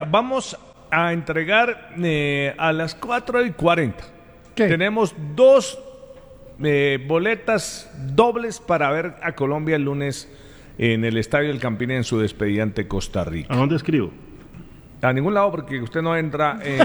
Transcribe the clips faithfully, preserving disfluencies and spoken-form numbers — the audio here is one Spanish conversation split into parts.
vamos a entregar eh, a las cuatro y cuarenta. ¿Qué? Tenemos dos eh, boletas dobles para ver a Colombia el lunes en el Estadio del Campín en su despedida ante Costa Rica. ¿A dónde escribo? A ningún lado porque usted no entra en,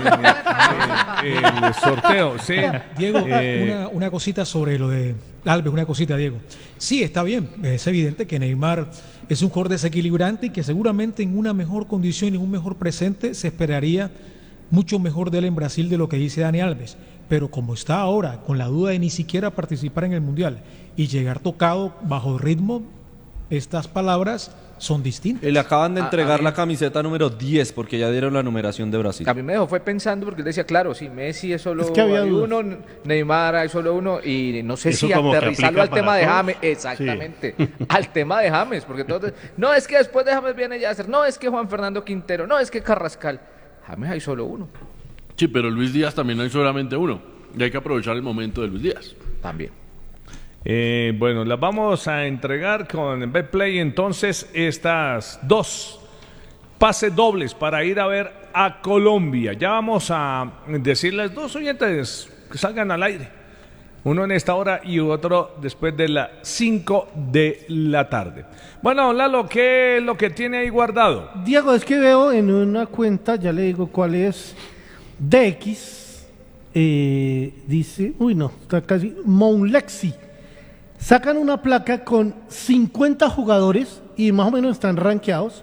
en- en el sorteo, ¿sí? Diego, Eh, una, una cosita sobre lo de Alves, una cosita, Diego. Sí, está bien, es evidente que Neymar es un jugador desequilibrante y que seguramente en una mejor condición y en un mejor presente se esperaría mucho mejor de él en Brasil de lo que dice Dani Alves. Pero como está ahora, con la duda de ni siquiera participar en el Mundial y llegar tocado bajo ritmo, estas palabras son distintas. Y le acaban de A- entregar a mí- la camiseta número diez porque ya dieron la numeración de Brasil. A mí me dejó fue pensando porque él decía, claro, si Messi es solo Es que había hay dudas. uno, Neymar hay solo uno, y no sé Eso si como que aterrizarlo aplica al tema para de todos. James, exactamente, al tema de James, porque todos, no es que después de James viene Yasser, no es que Juan Fernando Quintero, no es que Carrascal, James hay solo uno, Sí, pero Luis Díaz también hay solamente uno. Y hay que aprovechar el momento de Luis Díaz. también. Eh, bueno, las vamos a entregar con Betplay entonces estas dos pases dobles para ir a ver a Colombia. Ya vamos a decirles dos oyentes que salgan al aire. Uno en esta hora y otro después de las cinco de la tarde. Bueno, Lalo, ¿qué es lo que tiene ahí guardado? Diego, es que veo en una cuenta, ya le digo cuál es, D X, eh, dice, uy no, está casi, Mounlexi. Sacan una placa con cincuenta jugadores y más o menos están rankeados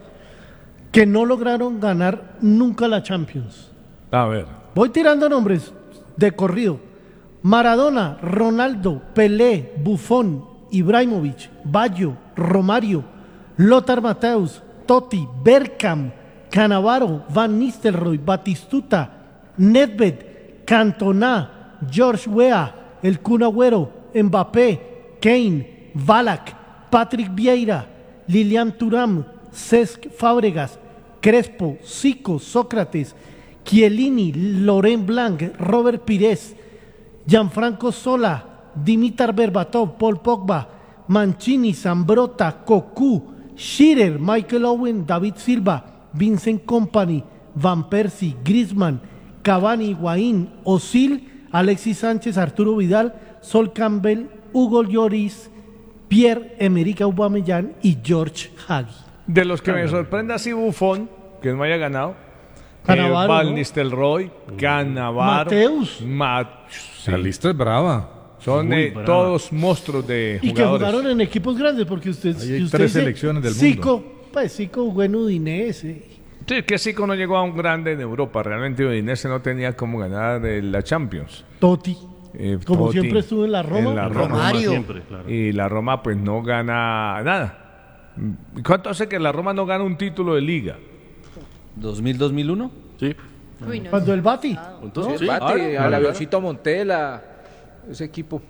que no lograron ganar nunca la Champions. A ver. Voy tirando nombres de corrido. Maradona, Ronaldo, Pelé, Buffon, Ibrahimovic, Baggio, Romario, Lothar Matthäus, Totti, Bergkamp, Cannavaro, Van Nistelrooy, Batistuta, Nedved, Cantona, George Weah, El Kun Agüero, Mbappé, Kane, Ballack, Patrick Vieira, Lilian Thuram, Cesc Fábregas, Crespo, Zico, Sócrates, Chiellini, Laurent Blanc, Robert Pires, Gianfranco Sola, Dimitar Berbatov, Paul Pogba, Mancini, Zambrotta, Cocu, Shearer, Michael Owen, David Silva, Vincent Kompany, Van Persie, Griezmann, Cavani, Higuaín, Özil, Alexis Sánchez, Arturo Vidal, Sol Campbell, Hugo Lloris, Pierre-Emerick Aubameyang y George Hagi. De los que me sorprenda así Buffon, que no haya ganado. Cannavaro, eh, Van ¿no? Nistelrooy, Cannavaro, Mateus. Ma- sí. La lista es brava. Son Muy eh, brava. todos monstruos de Y que jugadores. jugaron en equipos grandes, porque usted, Ahí hay si usted tres dice, selecciones del Zico, pues Zico jugó en Udinese. Sí, que Zico no llegó a un grande en Europa. Realmente Udinese no tenía cómo ganar eh, la Champions. Totti, Eh, como Totti, siempre estuvo en la Roma. en la Roma. Roma siempre, claro. Y la Roma pues no gana nada. ¿Cuánto hace que la Roma no gana un título de liga? ¿dos mil, dos mil uno? Sí. Uy, no. Cuando el Bati. Entonces, Sí, sí. Bati, claro, al claro. avioncito Montela, ese equipo.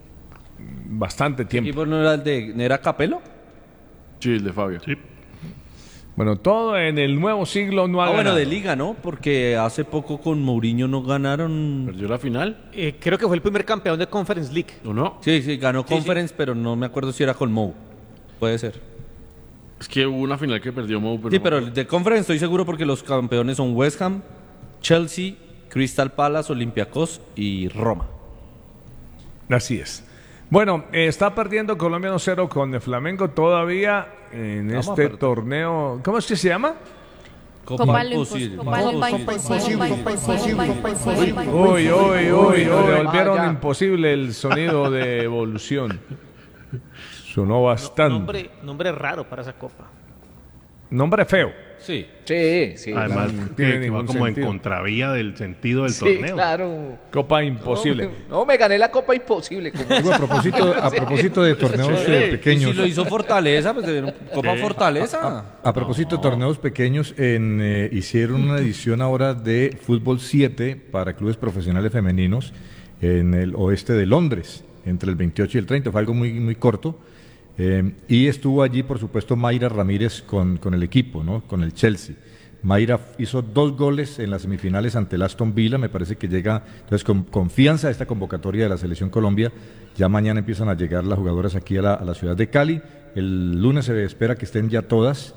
Bastante tiempo. ¿Y no era el de ¿no era Capello? Sí, el de Fabio. Sí. Bueno, todo en el nuevo siglo no ha Ah, bueno, ganado. de liga, ¿no? Porque hace poco con Mourinho no ganaron. Perdió la final, Eh, creo que fue el primer campeón de Conference League. ¿o no? Sí, sí, ganó Sí, Conference, pero no me acuerdo si era con Mou. Puede ser. Es que hubo una final que perdió Mou, pero Sí, no pero me acuerdo. de Conference estoy seguro porque los campeones son West Ham, Chelsea, Crystal Palace, Olympiacos y Roma. Así es. Bueno, eh, está perdiendo Colombia uno cero con el Flamengo todavía en Vamos a este perder. torneo. ¿Cómo es que se llama? Copa lo Imposible. impos- Copa lo Copa imposible. Copa lo Uy, uy, uy, uy, le volvieron vaya. imposible el sonido de evolución. Sonó bastante. Nombre, nombre raro para esa copa. Nombre feo. Sí. Sí, sí. Además, no que, tiene que va ningún como sentido. en contravía del sentido del Sí, torneo. claro. Copa imposible. No, no, me gané la Copa Imposible. como- Digo, a propósito, a propósito de torneos eh, Y pequeños. si lo hizo Fortaleza, pues de Copa Fortaleza. A propósito de torneos pequeños, en, eh, hicieron una edición ahora de Fútbol siete para clubes profesionales femeninos en el oeste de Londres, entre el veintiocho y el treinta, fue algo muy, muy corto. Eh, y estuvo allí, por supuesto, Mayra Ramírez con, con el equipo, ¿no? Con el Chelsea. Mayra hizo dos goles en las semifinales ante el Aston Villa, me parece que llega entonces con confianza a esta convocatoria de la Selección Colombia. Ya mañana empiezan a llegar las jugadoras aquí a la, a la ciudad de Cali. El lunes se espera que estén ya todas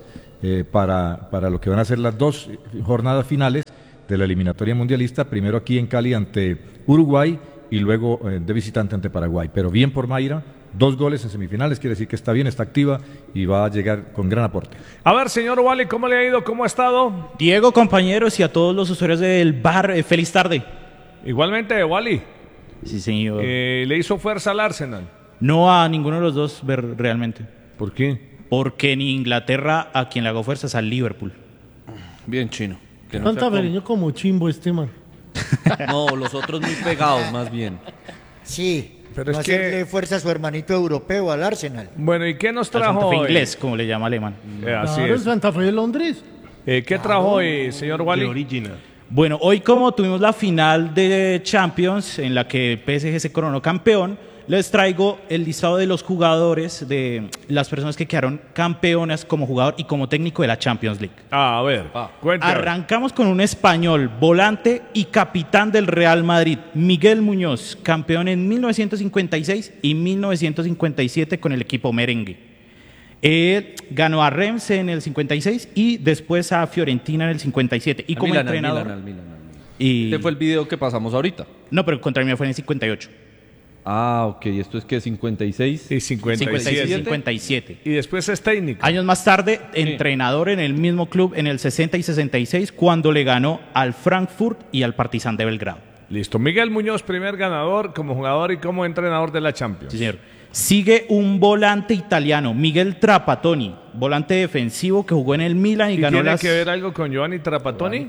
eh, para, para lo que van a ser las dos jornadas finales de la eliminatoria mundialista, primero aquí en Cali ante Uruguay y luego eh, de visitante ante Paraguay. Pero bien por Mayra, dos goles en semifinales, quiere decir que está bien, está activa y va a llegar con gran aporte. A ver, señor Wally, ¿cómo le ha ido? ¿Cómo ha estado? Diego, compañeros y a todos los usuarios del bar, eh, feliz tarde. Igualmente, Wally. Sí, señor. Eh, ¿Le hizo fuerza al Arsenal? No a ninguno de los dos ver, realmente. ¿Por qué? Porque en Inglaterra a quien le hago fuerza es al Liverpool. Bien chino. Que no sea Santafereño como chimbo este man. como- No, los otros muy pegados, más bien. Sí, Pero no es que- hacerle fuerza a su hermanito europeo, al Arsenal. Bueno, ¿y qué nos Al trajo Santa Fe hoy? inglés, como le llama alemán. Eh, así Claro, el es. Santa Fe de Londres. Eh, ¿Qué trajo hoy, señor Wally? Original. Bueno, hoy como tuvimos la final de Champions en la que P S G se coronó campeón, les traigo el listado de los jugadores, de las personas que quedaron campeonas como jugador y como técnico de la Champions League. Ah, a ver, cuéntame. Arrancamos con un español, volante y capitán del Real Madrid, Miguel Muñoz, campeón en mil novecientos cincuenta y seis y mil novecientos cincuenta y siete con el equipo merengue. Él ganó a Reims en el cincuenta y seis y después a Fiorentina en el cincuenta y siete. Y Al como Milan, al entrenador... Milan, al Milan, al Milan. Y... Este fue el video que pasamos ahorita. No, pero contra mí fue en el cincuenta y ocho. Ah, ok. ¿Esto es que cincuenta y seis? Y cincuenta y cincuenta y seis, siete. cincuenta y siete. Y después es técnico. Años más tarde, entrenador en el mismo club en el sesenta y sesenta y seis cuando le ganó al Frankfurt y al Partizan de Belgrado. Listo. Miguel Muñoz, primer ganador como jugador y como entrenador de la Champions. Sí, señor. Sigue un volante italiano, Miguel Trapattoni, volante defensivo que jugó en el Milan y, ¿Y ganó tiene las... que ver algo con Giovanni Trapattoni?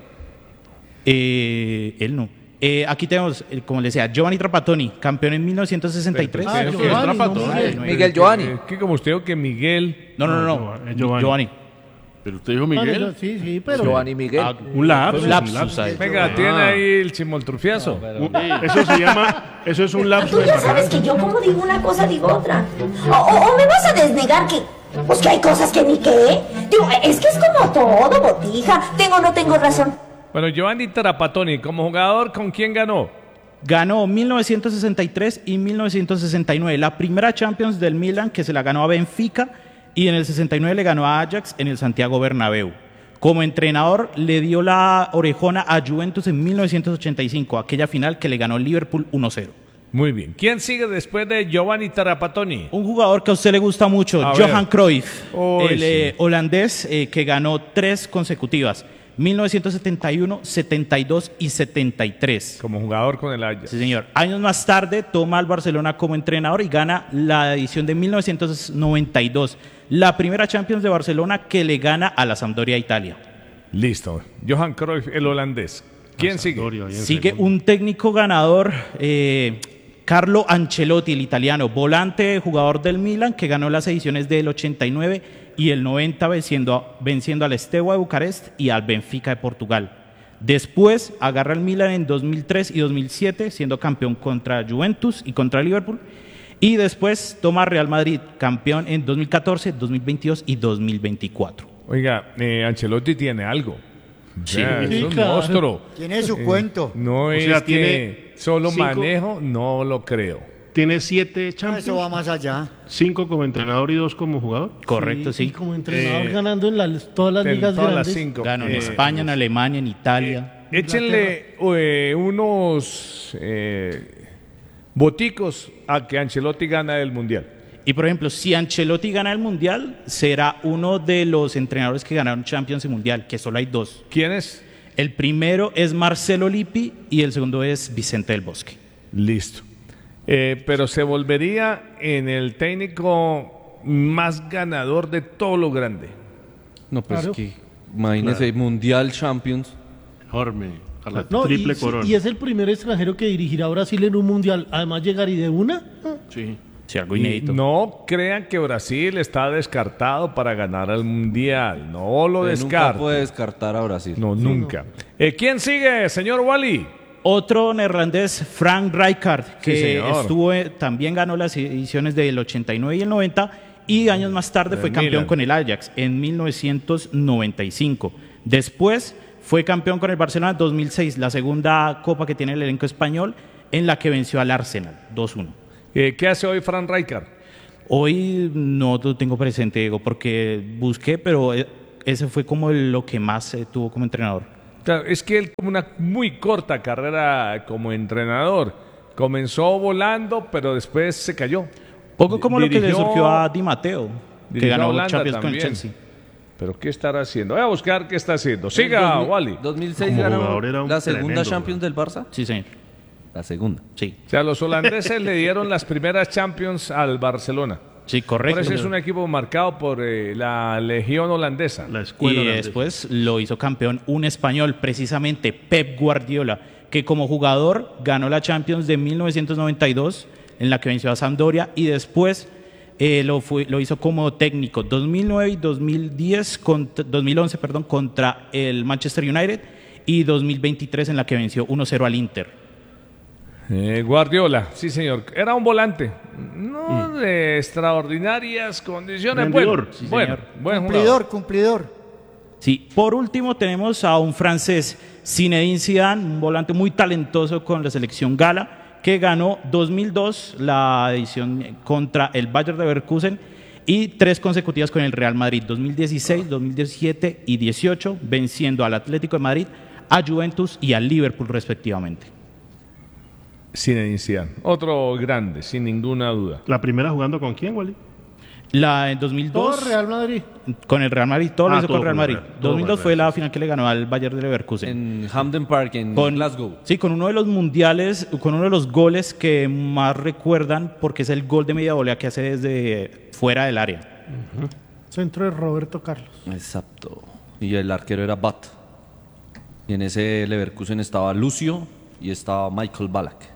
Eh, él no. Eh, aquí tenemos, eh, como le decía, Giovanni Trapattoni, campeón en mil novecientos sesenta y tres. Ah, Pero, Giovanni, no Trapattoni. Miguel. Miguel Giovanni. Eh, que como usted dijo que Miguel... No, no, no, no. No, es Giovanni. Giovanni. Pero usted dijo Bueno, Miguel. yo- sí, sí, pero. Giovanni Miguel. Ah, Un lapsus. un un lapsus lapsus. ahí. Venga, tiene ahí el chimoltrufiazo. Un- Eso se llama, eso es un lapsus Tú de ya sabes parlante. que yo como digo una cosa digo otra. O, o- o me vas a desnegar que, pues que hay cosas que ni qué. Digo, es que es como todo, botija. Tengo o no tengo razón. Bueno, Giovanni Trapattoni, como jugador, ¿con quién ganó? Ganó mil novecientos sesenta y tres y mil novecientos sesenta y nueve, la primera Champions del Milan que se la ganó a Benfica y en el sesenta y nueve le ganó a Ajax en el Santiago Bernabéu. Como entrenador le dio la orejona a Juventus en mil novecientos ochenta y cinco, aquella final que le ganó Liverpool uno cero. Muy bien. ¿Quién sigue después de Giovanni Trapattoni? Un jugador que a usted le gusta mucho, A Johan ver. Cruyff, Uy, el sí. eh, holandés eh, que ganó tres consecutivas, mil novecientos setenta y uno, setenta y dos y setenta y tres. Como jugador con el Ajax. Sí, señor. Años más tarde toma al Barcelona como entrenador y gana la edición de mil novecientos noventa y dos, la primera Champions de Barcelona que le gana a la Sampdoria Italia. Listo. Johan Cruyff, el holandés. ¿Quién sigue? Sampdoria, bien Sigue segundo. un técnico ganador, eh, Carlo Ancelotti, el italiano, volante, jugador del Milan, que ganó las ediciones del ochenta y nueve y el noventa venciendo, venciendo al Steaua de Bucarest y al Benfica de Portugal. Después agarra el Milan en dos mil tres y dos mil siete, siendo campeón contra Juventus y contra Liverpool. Y después toma Real Madrid, campeón en dos mil catorce, dos mil veintidós y dos mil veinticuatro. Oiga, eh, Ancelotti tiene algo. Sí. Ya, es Sí, un claro. monstruo. Tiene su Eh, cuento. No O es sea, que tiene solo cinco- manejo, no lo creo. Tiene siete Ah, Champions, eso va más allá. cinco como entrenador y dos como jugador. Correcto, Y sí. como entrenador Eh, ganando en las- todas las En ligas todas grandes. las cinco. Ganó en Eh, España, en Alemania, en Italia. Échenle eh, unos eh, boticos a que Ancelotti gana el Mundial. Y por ejemplo, si Ancelotti gana el Mundial, será uno de los entrenadores que ganaron Champions y Mundial, que solo hay dos. ¿Quién es? El primero es Marcelo Lippi y el segundo es Vicente del Bosque. Listo. Eh, pero se volvería en el técnico más ganador de todo lo grande. No, pues Claro. que imagínese, Mundial, Champions. Enorme. A la No, y, triple sí, corona. y es el primer extranjero que dirigirá a Brasil en un mundial. Además, llegar y de una. ah, Sí. Sí, algo Y inédito. no crean que Brasil está descartado para ganar el Mundial. No lo Usted nunca descarto. puede descartar a Brasil. No, nunca. Eh, ¿Quién sigue, señor Wally? Otro neerlandés, Frank Rijkaard, que Sí, señor. estuvo, eh, también ganó las ediciones del ochenta y nueve y el noventa y años más tarde Del fue campeón Milan. con el Ajax en mil novecientos noventa y cinco. Después fue campeón con el Barcelona en dos mil seis, la segunda copa que tiene el elenco español, en la que venció al Arsenal dos uno. Eh, ¿Qué hace hoy Frank Rijkaard? Hoy no lo tengo presente, Diego, porque busqué, pero eh, ese fue como el- lo que más eh, tuvo como entrenador. Claro, es que él como una muy corta carrera como entrenador. Comenzó volando, pero después se cayó. Poco como lo que le Dirigió- surgió a Di Matteo, que dirigió a ganó Holanda Champions con el también. Chelsea. Pero ¿qué estará haciendo? Voy a buscar qué está haciendo. Siga, En dos mil- Wally. dos mil seis Como ganó jugador era un la segunda tremendo Champions del Barça. Sí, señor. La segunda. Sí, O sea, los holandeses le dieron las primeras Champions al Barcelona. sí, Por correcto. eso es un equipo marcado por eh, la legión holandesa. La escuela Y holandesa. después lo hizo campeón un español, precisamente Pep Guardiola, que como jugador ganó la Champions de mil novecientos noventa y dos, en la que venció a Sampdoria, y después eh, lo, fue, lo hizo como técnico dos mil nueve y dos mil diez, contra, dos mil once perdón, contra el Manchester United, y dos mil veintitrés en la que venció uno cero al Inter. Eh, Guardiola, sí señor. Era un volante. No de extraordinarias condiciones. Rendidor. Bueno, Sí, bueno, señor. buen jugador. Cumplidor, cumplidor. Sí, por último tenemos a un francés, Zinedine Zidane, un volante muy talentoso con la selección gala, que ganó dos mil dos la edición contra el Bayer Leverkusen y tres consecutivas con el Real Madrid, dos mil dieciséis, dos mil diecisiete y dieciocho, venciendo al Atlético de Madrid, a Juventus y al Liverpool respectivamente. Zinedine Zidane. Otro grande, sin ninguna duda. ¿La primera jugando con quién, Wally? La en dos mil dos Todo Real Madrid. con el Real Madrid, todo lo Ah, hizo todo con el Real con el Madrid. Real, todo dos mil dos con el fue Real, la final que le ganó al Bayer Leverkusen. En Hampden Park, en Con- Glasgow. Sí, con uno de los mundiales, con uno de los goles que más recuerdan, porque es el gol de media volea que hace desde fuera del área. Centro de Roberto Carlos. Exacto. Y el arquero era Bat. Y en ese Leverkusen estaba Lucio y estaba Michael Ballack.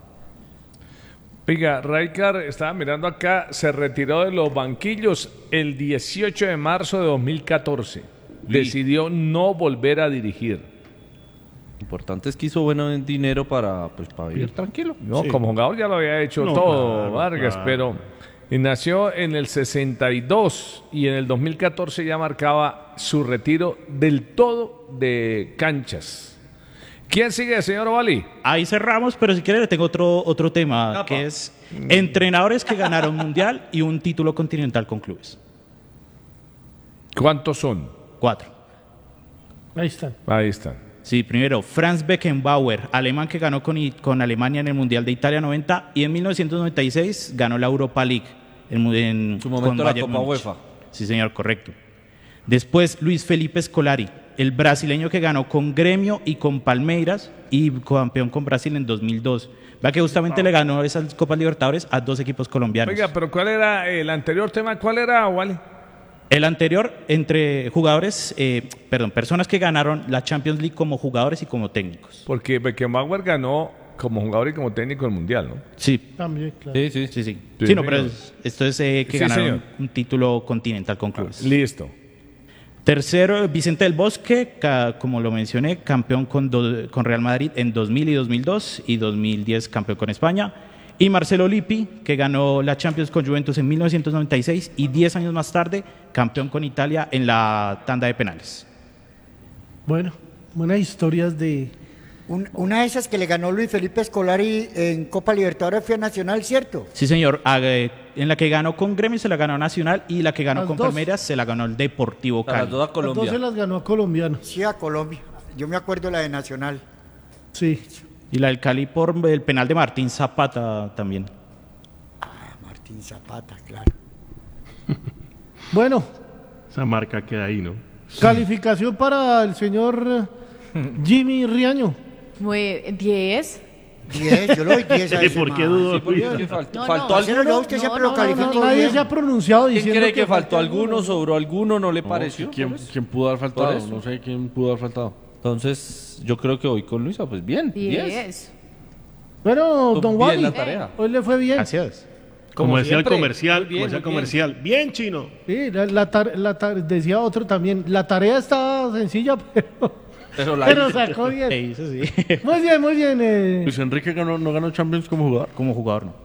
Oiga, Rijkaard, estaba mirando acá, se retiró de los banquillos el dieciocho de marzo de dos mil catorce. Decidió no volver a dirigir. Importante es que hizo bueno dinero para, pues, para vivir tranquilo. No, Sí. como jugador ya lo había hecho No, todo, claro, Vargas, claro. pero y nació en el sesenta y dos y en el dos mil catorce ya marcaba su retiro del todo de canchas. ¿Quién sigue, señor Wally? Ahí cerramos, pero si quiere le tengo otro, otro tema, Apa. que es entrenadores que ganaron mundial y un título continental con clubes. ¿Cuántos son? Cuatro. Ahí están. Ahí están. Sí, primero, Franz Beckenbauer, alemán que ganó con, I- con Alemania en el Mundial de Italia noventa y en mil novecientos noventa y seis ganó la Europa League. En, mu- en, En su momento con la Bayern Copa Múnich. UEFA. Sí, señor, correcto. Después, Luis Felipe Scolari, el brasileño que ganó con Gremio y con Palmeiras y campeón con Brasil en dos mil dos. Vea que justamente le ganó esas Copas Libertadores a dos equipos colombianos. Oiga, pero ¿cuál era el anterior tema? ¿Cuál era, Wally? El anterior, entre jugadores, eh, perdón, personas que ganaron la Champions League como jugadores y como técnicos. Porque Beckenbauer ganó como jugador y como técnico el Mundial, ¿no? Sí. También, claro. Sí, sí, sí. Sí, Sí, sí no, pero señor. es- esto es eh, que Sí, ganaron señor. un título continental con clubes. Listo. Tercero, Vicente del Bosque, ca- como lo mencioné, campeón con, do- con Real Madrid en dos mil y dos mil dos y dos mil diez campeón con España. Y Marcelo Lippi, que ganó la Champions con Juventus en mil novecientos noventa y seis y diez años más tarde, campeón con Italia en la tanda de penales. Bueno, buenas historias de... Un- una de esas que le ganó Luis Felipe Scolari en Copa Libertadores fue a Nacional, ¿cierto? Sí, señor. Ah, eh, En la que ganó con Gremio se la ganó Nacional y la que ganó Las con dos. Palmeiras se la ganó el Deportivo A las Cali. dos a Las dos Colombia. se las ganó a colombianos. Sí, a Colombia. Yo me acuerdo la de Nacional. Sí. Y la del Cali por el penal de Martín Zapata también. Ah, Martín Zapata, claro. Bueno, Esa marca queda ahí, ¿no? calificación para el señor eh, Jimmy Riaño. Muy diez. diez, yo le doy diez a ¿Y ese por qué man. dudó? Sí, porque es Luisa? que falt- No, faltó no. Parcero, alguno. yo usted No, siempre no, lo no, calificó No, nadie bien. se ha pronunciado ¿Quién diciendo cree que faltó falta alguno? ¿Sobró alguno? ¿No le No, pareció? ¿quién, Por eso. quién pudo haber faltado? Por eso. No sé quién pudo haber faltado. Entonces, yo creo que hoy con Luisa, pues bien. diez. diez. Bueno, don Bien Wally, la tarea. hoy le fue bien. Gracias. Como, Como decía el siempre. comercial, Muy bien, como decía el muy bien. comercial. Bien, chino. Sí, la, la tar- la tar- decía otro también, la tarea está sencilla, pero, Pero la pero hizo. sacó bien. Se hizo, sí. Muy bien, muy bien. eh. Luis Enrique ganó, no ganó Champions como jugador. Como jugador, no.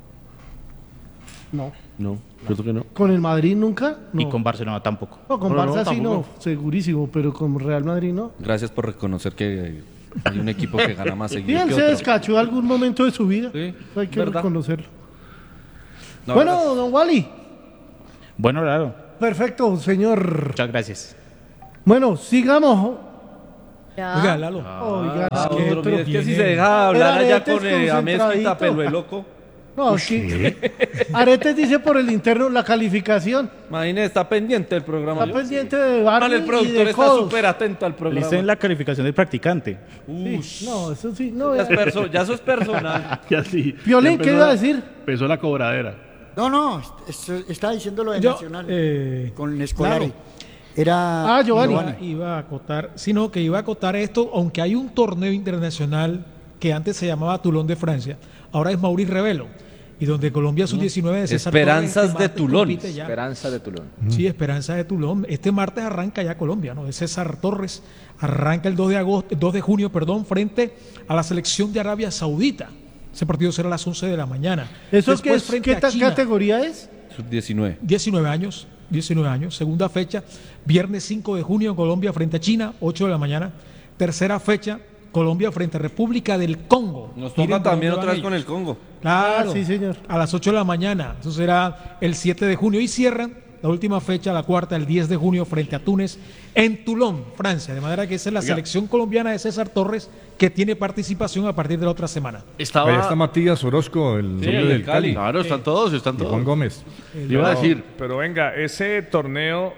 No, No, cierto que no. con el Madrid nunca. No. Y con Barcelona tampoco. No, con No, no, Barça sí no, tampoco. segurísimo, pero con Real Madrid no. Gracias por reconocer que hay un equipo que gana más Y seguido él que se otro. descachó algún momento de su vida. Sí, Hay que verdad. reconocerlo. No, bueno, gracias. don Wally, Bueno, claro. perfecto, señor. Muchas gracias. Bueno, sigamos. Oiga, Lalo. Oiga, Ah, es que- otro, mire, es que viene- si se deja hablar El allá Aretes con eh, Amezquita, concentradito. pelo de loco. No, es que Aretes dice por el interno la calificación. Imagínese, está pendiente el programa. Está pendiente de Barney Vale, el y productor de está codos. súper atento al programa. Dice en la calificación del practicante. Sí, no, eso sí, no. Ya, es ya- perso- ya eso es personal. Ya sí. Piolín, Ya ¿qué empezó iba a la- decir? Empezó la cobradera. No, no, es- es- estaba diciendo lo de Yo, Nacional eh, con Escolari. claro. Era Ah, Giovanni. Iba, iba a acotar, sino que iba a acotar esto, aunque hay un torneo internacional que antes se llamaba Toulon de Francia, ahora es Maurice Revelo, y donde Colombia sub diecinueve de César Esperanzas Torres, este de martes Toulon. compite ya. Esperanza de Tulón. Sí, Esperanza de Toulon. Este martes arranca ya Colombia, ¿no? De César Torres. Arranca el dos de agosto, dos de junio, perdón, frente a la selección de Arabia Saudita. Ese partido será a las once de la mañana. ¿Eso Después, qué, es, frente qué a ta- China. categoría es? sub diecinueve. diecinueve años, diecinueve años, segunda fecha, viernes cinco de junio en Colombia frente a China, ocho de la mañana. Tercera fecha, Colombia frente a República del Congo. Nos Miren toca por también dónde otra van vez con ellos. el Congo. Claro, Ah, sí, señor. a las ocho de la mañana, eso será el siete de junio y cierran la última fecha, la cuarta, el diez de junio frente a Túnez en Toulon, Francia, de manera que esa es la Oiga. selección colombiana de César Torres que tiene participación a partir de la otra semana. Estaba... Ahí está Matías Orozco, el Sí, hombre el del Cali. Cali. Claro, están todos, están Y todos. Juan Gómez. Le iba a No, decir, Pero venga, ese torneo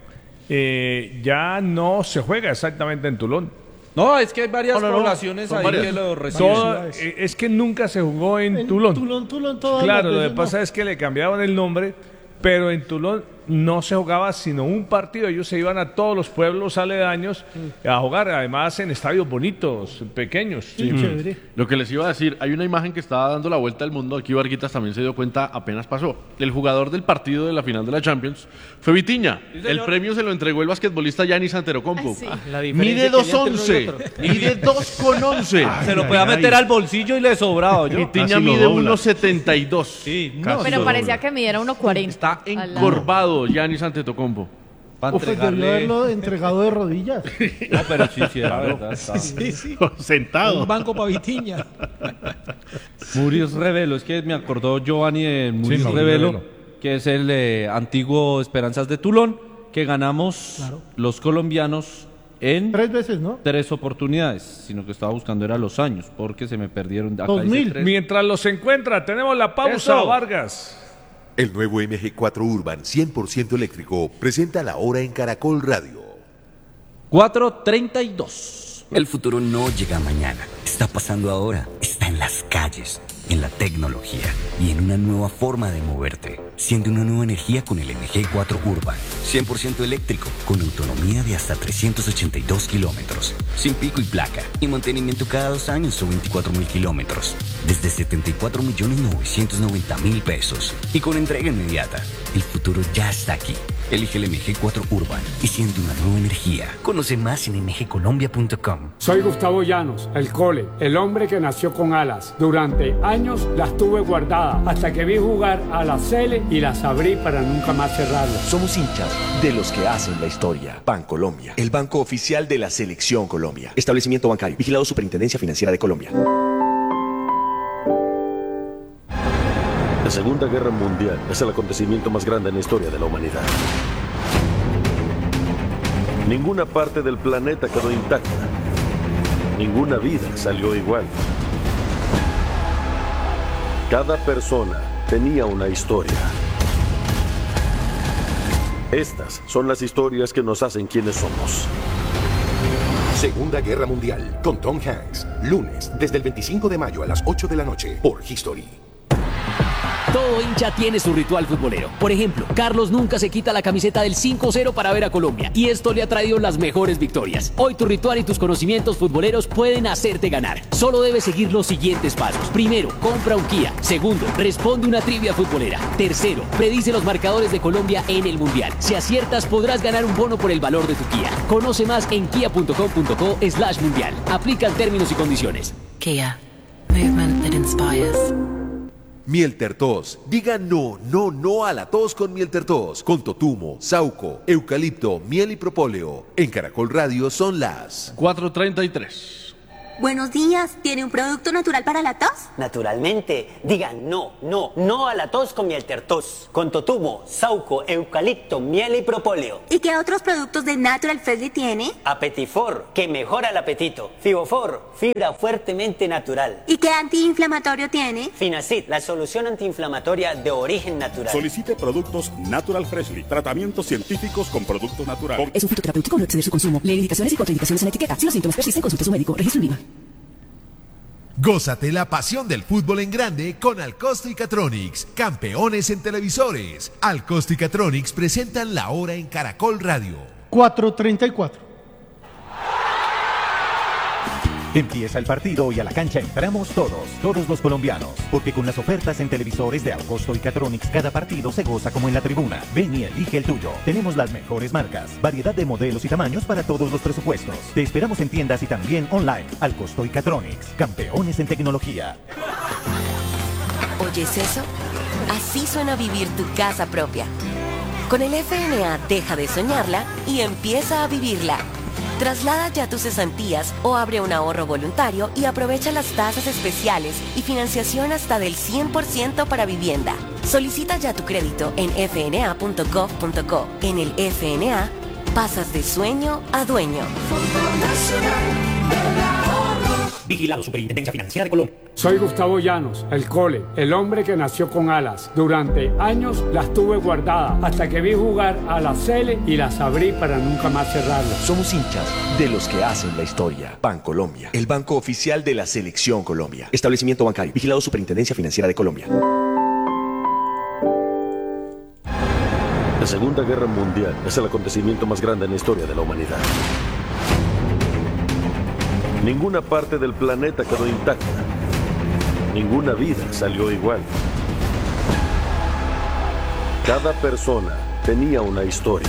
eh, ya no se juega exactamente en Tulón. No, es que hay varias No, no, no. poblaciones Son ahí varias. que lo reciben. Todo- eh, es que nunca se jugó en, En Tulón. Tulón, Tulón, todas Claro, las lo que veces pasa no. es que le cambiaban el nombre, pero en Tulón no se jugaba sino un partido. Ellos se iban a todos los pueblos aledaños a jugar, además en estadios bonitos, pequeños. Sí, chévere. lo que les iba a decir, hay una imagen que estaba dando la vuelta al mundo, aquí Varguitas también se dio cuenta, apenas pasó. El jugador del partido de la final de la Champions fue Vitiña. El premio se lo entregó el basquetbolista Giannis Antetokounmpo. Ay, sí. La diferencia Mide que hay dos entre uno y once, otro. mide dos con once. Se lo Ay, podía ay, meter ay. al bolsillo y le sobraba yo. Vitiña Casi lo mide dobla. uno setenta y dos. Sí, Casi no, Pero lo parecía dobla. que midiera uno cuarenta. Está al lado. encorvado Giannis Antetokounmpo. para Uf, pues debió entregarle. haberlo entregado de rodillas. No, pero sí, sí, era verdad. estaba- Sí, sí. Sentado. Un banco para Vitiña. Maurice Revelo, es que me acordó Giovanni de Maurice Maurice Revelo, Revelo. que es el eh, antiguo Esperanzas de Tulón, que ganamos Claro. los colombianos en Tres veces, ¿no? tres oportunidades, sino que estaba buscando era los años, porque se me perdieron. Acá Dos dice mil. tres. Mientras los encuentra, tenemos la pausa, Eso. Vargas. El nuevo M G cuatro Urban cien por ciento eléctrico presenta la hora en Caracol Radio. cuatro treinta y dos. El futuro no llega mañana, está pasando ahora, está en las calles, en la tecnología y en una nueva forma de moverte. Siente una nueva energía con el M G cuatro Urban, cien por ciento eléctrico, con autonomía de hasta trescientos ochenta y dos kilómetros, sin pico y placa, y mantenimiento cada dos años o veinticuatro mil kilómetros, desde setenta y cuatro millones novecientos noventa mil pesos, y con entrega inmediata. El futuro ya está aquí. Elige el M G cuatro Urban y siente una nueva energía. Conoce más en m g colombia punto com. Soy Gustavo Llanos, el Cole, el hombre que nació con alas. Durante años las tuve guardadas hasta que vi jugar a la Cele y las abrí para nunca más cerrarlas. Somos hinchas de los que hacen la historia. Bancolombia, el banco oficial de la Selección Colombia. Establecimiento bancario, vigilado Superintendencia Financiera de Colombia. La Segunda Guerra Mundial es el acontecimiento más grande en la historia de la humanidad. Ninguna parte del planeta quedó intacta. Ninguna vida salió igual. Cada persona tenía una historia. Estas son las historias que nos hacen quienes somos. Segunda Guerra Mundial con Tom Hanks. Lunes, desde el veinticinco de mayo a las ocho de la noche por History. Todo hincha tiene su ritual futbolero. Por ejemplo, Carlos nunca se quita la camiseta del cinco cero para ver a Colombia, y esto le ha traído las mejores victorias. Hoy tu ritual y tus conocimientos futboleros pueden hacerte ganar. Solo debes seguir los siguientes pasos. Primero, compra un Kia. Segundo, responde una trivia futbolera. Tercero, predice los marcadores de Colombia en el Mundial. Si aciertas, podrás ganar un bono por el valor de tu Kia. Conoce más en kia punto com punto co slash mundial. Aplican términos y condiciones. Kia. Movement that inspires. Miel Tertos. Diga no, no, no a la tos con Miel Tertos. Con totumo, sauco, eucalipto, miel y propóleo. En Caracol Radio son las cuatro treinta y tres. Buenos días, ¿tiene un producto natural para la tos? Naturalmente, digan no, no, no a la tos con miel tertos, con totumo, sauco, eucalipto, miel y propóleo. ¿Y qué otros productos de Natural Freshly tiene? Apetifor, que mejora el apetito. Fibofor, fibra fuertemente natural. ¿Y qué antiinflamatorio tiene? Finacid, la solución antiinflamatoria de origen natural. Solicite productos Natural Freshly, tratamientos científicos con productos naturales. Es un fitoterapéutico, no exceder su consumo. Lee indicaciones y contraindicaciones en la etiqueta. Si los síntomas persisten, consulte a su médico. Registro en IVA. Gózate la pasión del fútbol en grande con Alcosto y Catronics, campeones en televisores. Alcosto y Catronics presentan La Hora en Caracol Radio. cuatro treinta y cuatro. Empieza el partido y a la cancha entramos todos, todos los colombianos, porque con las ofertas en televisores de Alcosto y Catronics cada partido se goza como en la tribuna. Ven y elige el tuyo. Tenemos las mejores marcas, variedad de modelos y tamaños para todos los presupuestos. Te esperamos en tiendas y también online. Alcosto y Catronics, campeones en tecnología. ¿Oyes eso? Así suena vivir tu casa propia. Con el F N A deja de soñarla y empieza a vivirla. Traslada ya tus cesantías o abre un ahorro voluntario y aprovecha las tasas especiales y financiación hasta del cien por ciento para vivienda. Solicita ya tu crédito en f n a punto gov punto co. En el F N A, pasas de sueño a dueño. Vigilado Superintendencia Financiera de Colombia. Soy Gustavo Llanos, el Cole, el hombre que nació con alas. Durante años las tuve guardadas hasta que vi jugar a la Cele y las abrí para nunca más cerrarlas. Somos hinchas de los que hacen la historia. Bancolombia, el banco oficial de la Selección Colombia. Establecimiento bancario, vigilado Superintendencia Financiera de Colombia. La Segunda Guerra Mundial es el acontecimiento más grande en la historia de la humanidad. Ninguna parte del planeta quedó intacta. Ninguna vida salió igual. Cada persona tenía una historia.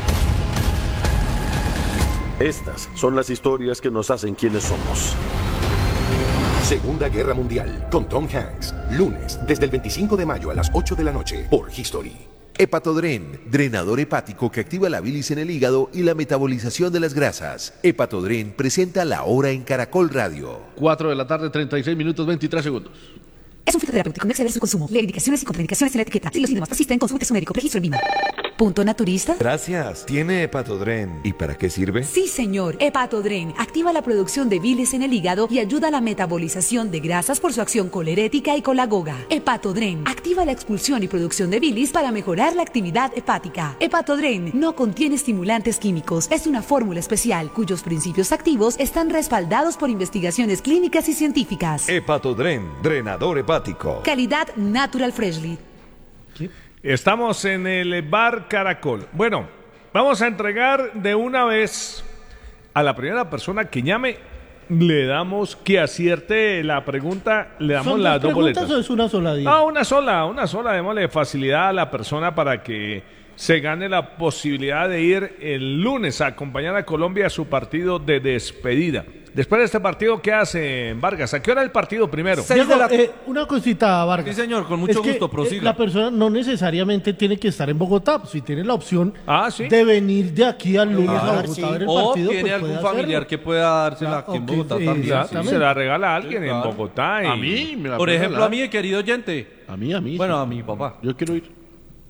Estas son las historias que nos hacen quienes somos. Segunda Guerra Mundial con Tom Hanks. Lunes, desde el veinticinco de mayo a las ocho de la noche por History. Hepatodren, drenador hepático que activa la bilis en el hígado y la metabolización de las grasas. Hepatodren presenta La Hora en Caracol Radio. cuatro de la tarde, treinta y seis minutos, veintitrés segundos. Es un fitoterapéutico, no exceder su consumo. Lee indicaciones y contraindicaciones en la etiqueta. Si los síntomas persisten, consulte a su médico. Registro en IVA. ¿Punto naturista? Gracias. ¿Tiene Hepatodren? ¿Y para qué sirve? Sí, señor. Hepatodren activa la producción de bilis en el hígado y ayuda a la metabolización de grasas por su acción colerética y colagoga. Hepatodren activa la expulsión y producción de bilis para mejorar la actividad hepática. Hepatodren no contiene estimulantes químicos. Es una fórmula especial cuyos principios activos están respaldados por investigaciones clínicas y científicas. Hepatodren, drenador hepático. Calidad Natural Freshly. Estamos en el Bar Caracol. Bueno, vamos a entregar de una vez a la primera persona que llame. Le damos que acierte la pregunta. Le damos ¿Son las dos dos boletas. preguntas o es una sola, Diego? Ah, una sola, una sola. Démosle facilidad a la persona para que se gane la posibilidad de ir el lunes a acompañar a Colombia a su partido de despedida. Después de este partido, ¿qué hace Vargas? ¿A qué hora el partido primero? Diego, eh, una cosita, Vargas. Sí, señor, con mucho Es que, gusto, eh, prosiga. La persona no necesariamente tiene que estar en Bogotá. Si tiene la opción ah, ¿sí? de venir de aquí al lunes Ah, a Bogotá sí. a ver el O partido, tiene pues algún puede familiar hacerlo. que pueda dársela aquí en ok, Bogotá sí, también. exactamente. Se la regala a alguien Sí, en claro. Bogotá. y- A mí me la Por puede ejemplo, regalar. a mí, querido oyente. A mí, a mí. Bueno, sí. a mi papá. Yo quiero ir.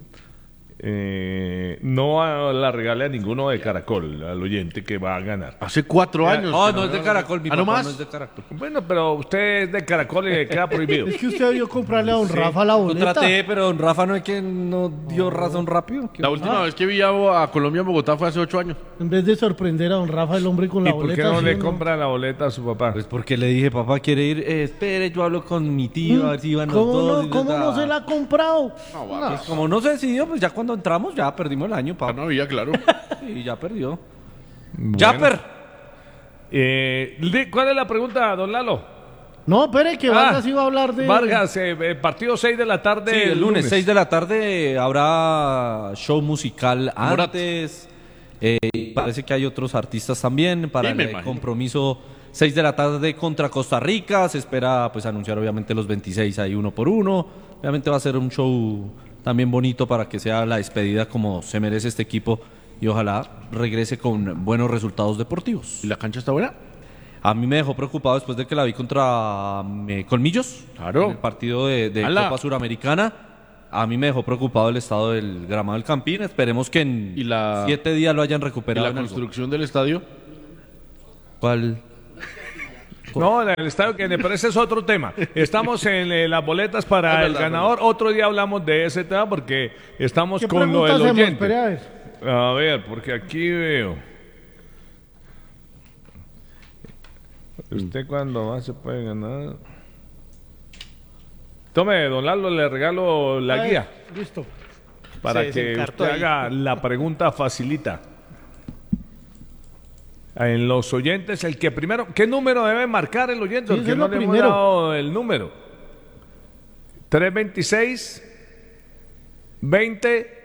Eh, no a- la regale a ninguno de Caracol, al oyente que va a ganar. Hace cuatro años. No, no es de Caracol, mi Ah, ¿no papá más? no es de Caracol. Bueno, pero usted es de Caracol y le queda prohibido. Es que usted debió comprarle a don Sí. Rafa la Lo boleta. traté, pero don Rafa no es que no dio razón rápido. ¿Qué La última vez que vi a, a Colombia en Bogotá fue hace ocho años. En vez de sorprender a don Rafa, el hombre con ¿Y la por boleta. qué no ¿sí le o compra la boleta a su papá? Pues porque le dije, papá, ¿quiere ir? Eh, espere, yo hablo con mi tío, a ver si iban los ¿Cómo, dos. no, y ¿cómo les no da- se la ha comprado? Pues como no se decidió, pues ya cuando entramos ya perdimos el año, papá. Ah, no había, claro. Y ya perdió. Bueno. ¡Yapper! Eh, di- ¿Cuál es la pregunta, don Lalo? No, espere, que Ah, Vargas iba a hablar de... Vargas, eh, eh, partido seis de la tarde. Sí, el lunes, seis de la tarde, habrá show musical antes. Eh, parece que hay otros artistas también para Sí, me el imagino. compromiso seis de la tarde contra Costa Rica. Se espera pues anunciar obviamente los veintiséis ahí uno por uno. Obviamente va a ser un show también bonito para que sea la despedida como se merece este equipo y ojalá regrese con buenos resultados deportivos. ¿Y la cancha está buena? A mí me dejó preocupado después de que la vi contra eh, Colmillos, claro. en el partido de, de ¡Hala! Copa Suramericana. A mí me dejó preocupado el estado del gramado del Campín. Esperemos que en ¿Y la, siete días lo hayan ¿y recuperado. la en algo. construcción del estadio? ¿Cuál? No, el estadio que me parece es otro tema. Estamos en eh, las boletas para Es el verdad, ganador. Otro día hablamos de ese tema porque estamos ¿Qué con lo preguntas del hacemos? oyente. Espera, a ver. A ver, porque aquí veo. ¿Usted cuándo más se puede ganar? Tome, don Lalo, le regalo la Ay, guía Listo. para Se que desencartó usted ahí. haga la pregunta facilita. En los oyentes, el que primero, ¿qué número debe marcar el oyente? Sí, Porque es no lo le hemos primero. dado el número. tres veintiséis veinte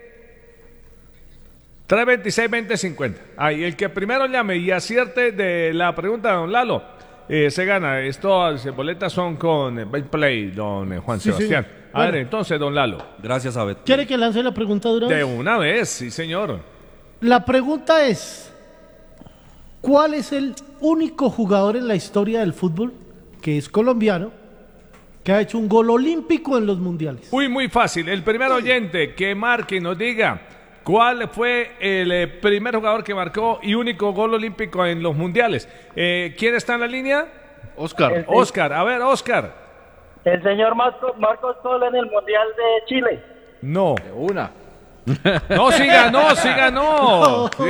tres veintiséis veinte cincuenta. Ahí, el que primero llame y acierte de la pregunta de don Lalo, eh, se gana. Estas boletas son con eh, Betplay, don eh, Juan Sí, Sebastián. señor. A Bueno. ver, entonces, don Lalo. Gracias a Betplay. ¿Quiere que lance la pregunta de una De vez? una vez, sí, señor. La pregunta es, ¿cuál es el único jugador en la historia del fútbol que es colombiano que ha hecho un gol olímpico en los mundiales? Uy, muy fácil. El primer oyente que marque y nos diga cuál fue el eh, primer jugador que marcó y único gol olímpico en los mundiales. Eh, ¿Quién está en la línea? Oscar. Oscar, a ver, Oscar. El señor Marco, Marcos Sol en el Mundial de Chile. No. Una. No, sí ganó, sí ganó. Sí.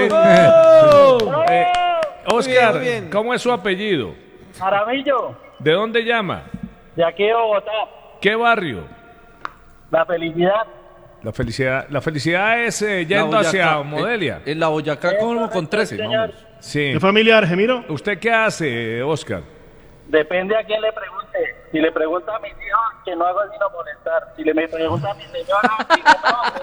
Eh, Oscar, Muy bien, muy bien. ¿cómo es su apellido? Jaramillo, ¿De dónde llama? de aquí de Bogotá. ¿Qué barrio? La felicidad. La felicidad, la felicidad es eh, La yendo Boyacá, hacia eh, Modelia. En la Boyacá como con trece. señor. Vamos. Sí. ¿Qué familia, Argemiro? ¿Usted qué hace, Oscar? Depende a quién le pregunte. Si le pregunta a mis hijos, que no hago sino molestar. Si le me pregunta a mi señora, digo,